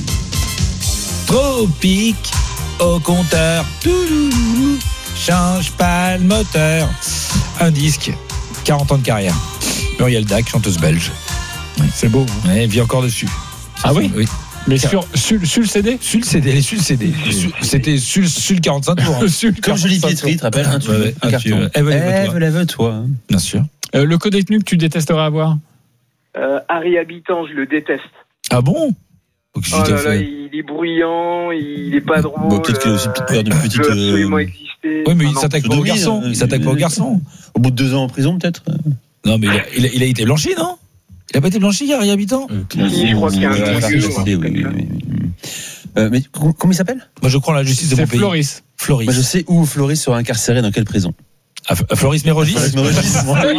Tropique au compteur. Touloulou. Change pas le moteur. Un disque. quarante ans de carrière. Muriel Dac, chanteuse belge. C'est beau. Hein. Ouais, elle vit encore dessus. Ah oui Oui. Mais sur, sur, sur le C D Sur le C D, elle est sur le C D. Sur- C'était sur, sur le quarante-cinq tours. hein. Sur le Comme Julie Pietri, tu te rappelles? Un tube, Ouais, ouais, un un carton. tube. Ève, lève-toi. Ève, lève-toi. Bien sûr. Euh, le co-détenu que tu détesterais avoir. Euh, Harry Habitant, je le déteste. Ah bon? Oh, qu'est-ce Oh qu'il t'a là là, fait il est bruyant, il est pas drôle. Bon, peut-être qu'il a aussi euh, peur d'une petite, il veut euh, absolument exister. Oui, mais il Enfin, s'attaque pas aux sodomie, garçons. hein. Il s'attaque pas aux garçons. Au bout de deux ans en prison, peut-être? Non, mais il a, il a, il a été blanchi, non? Il a pas été blanchi, Harry Habitant? Si, je crois qu'il y a un Ouais, truc, ouais, euh, oui, oui, oui, oui. Euh, mais comment comment il s'appelle? Moi, je crois en la justice de C'est mon pays. Floris. Floris. Moi, je sais où Floris sera incarcéré, dans quelle prison. À, à Floris Mérogis. Floris Mérogis.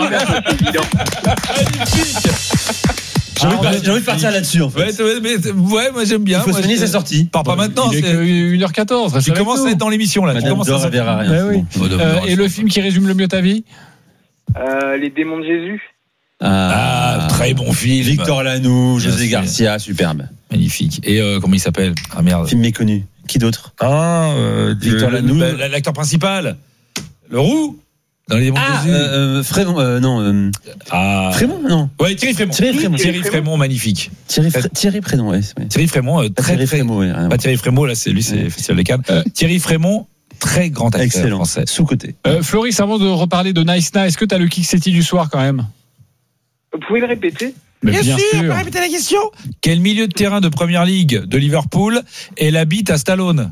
J'ai envie de partir- j'ai envie de partir là-dessus, en fait. Ouais, mais, ouais, moi j'aime bien. Il faut Moi, soigner je- sa sortie. Pars pas maintenant. Il est c'est- que une heure quatorze. reste Tu avec commences nous. à être dans l'émission là. Tu Madame commences à Dor, elle verra rien. Eh c'est oui. bon. Bon, Euh, et le film qui résume le mieux ta vie. Euh, les démons de Jésus. Ah, très bon film. Victor Lanoux, Bien José sûr. Garcia, superbe. Magnifique. Et euh, comment il s'appelle? Ah merde. Film méconnu. Qui d'autre? Ah, euh, Victor le- Lanoux. le- le- l'acteur principal. Le roux. Dans les démons de Ah, Jésus. euh, euh, Frémont, euh, non. Euh, Ah. Frémont, non. Ouais, Thierry Frémont. Thierry Frémont. Thierry Frémont, magnifique. Thierry, Fré- Thierry Prénom, ouais. ouais. Thierry Frémont, euh, Pas très Thierry très. Frémont, ouais, rien à Pas voir. Thierry Frémont, là, c'est lui, c'est le Festival de Cannes. Euh. Thierry Frémont, très grand acteur Excellent. français. Sous-côté. Euh, Floris, avant de reparler de Nice Na, est-ce que tu as le kick city du soir quand même? Vous pouvez le répéter? Mais bien, sûr. répéter la question. Quel milieu de terrain de première ligue de Liverpool est la bite à Stallone?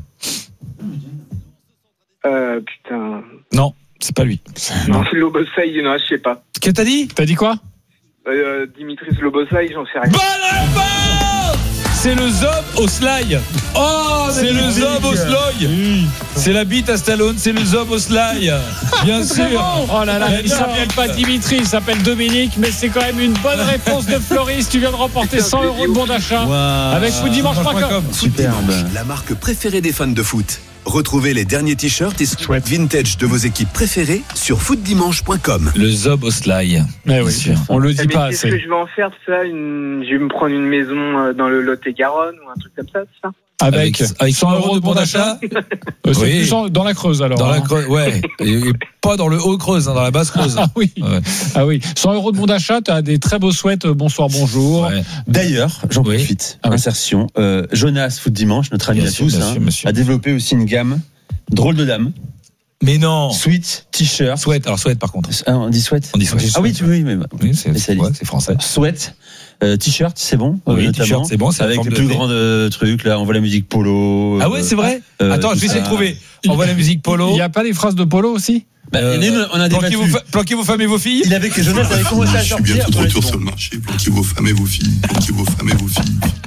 Euh, putain. Non, c'est pas lui. Non, c'est Lobosai, non, je sais pas. Qu'est-ce que t'as dit? T'as dit quoi? Euh, Dimitris Lobosai, j'en sais rien. Bonne réponse! c'est le zob au slide. Oh, c'est le zob au slide. C'est la bite à Stallone, c'est le zob au slide. Bien sûr. Oh là là, il s'appelle pas Dimitri, il s'appelle Dominique, mais c'est quand même une bonne réponse de Floris. Tu viens de remporter cent euros de bon d'achat wow. avec foot dimanche point com. Superbe. La marque préférée des fans de foot. Retrouvez les derniers t-shirts et sweats vintage de vos équipes préférées sur foot dimanche point com. Le zob au slide. Mais oui, on le dit mais pas qu'est-ce assez. que je vais en faire de ça une... Je vais me prendre une maison dans le Lot-et-Garonne ou un truc comme ça, c'est ça? Avec, avec cent euros de bon d'achat. euh, c'est oui. plus en, dans la Creuse alors. Dans hein. la Creuse, ouais. Et, et pas dans le haut Creuse, hein, dans la basse Creuse. Ah oui. Ouais. Ah oui. cent euros de bon d'achat, tu as des très beaux souhaits. Bonsoir, bonjour. Ouais. D'ailleurs, j'en oui. profite. Ah, insertion. Euh, Jonas Foot Dimanche, notre ami à tous, hein, a développé aussi une gamme drôle de dame. Mais non. Sweat, t-shirt. Sweat, alors sweat par contre. Ah, on dit sweat. On dit sweat. Ah oui, tu oui, mais oui, c'est, c'est, ouais, c'est français. Sweat. Euh, t-shirt, c'est bon. Oui, euh, t-shirt, c'est bon. C'est avec les plus grands euh, trucs là. On voit la musique polo. Ah ouais, c'est vrai. Euh, Attends, je vais essayer de trouver. On voit la musique polo. Il n'y a pas des phrases de polo aussi? Bah, euh, une, on a planquez, vos fa- planquez vos femmes et vos filles. Il avait que Jonas avait commencé à sortir. Je suis bientôt de retour sur le marché. Planquez vos femmes et vos filles. Planquez vos femmes et vos filles.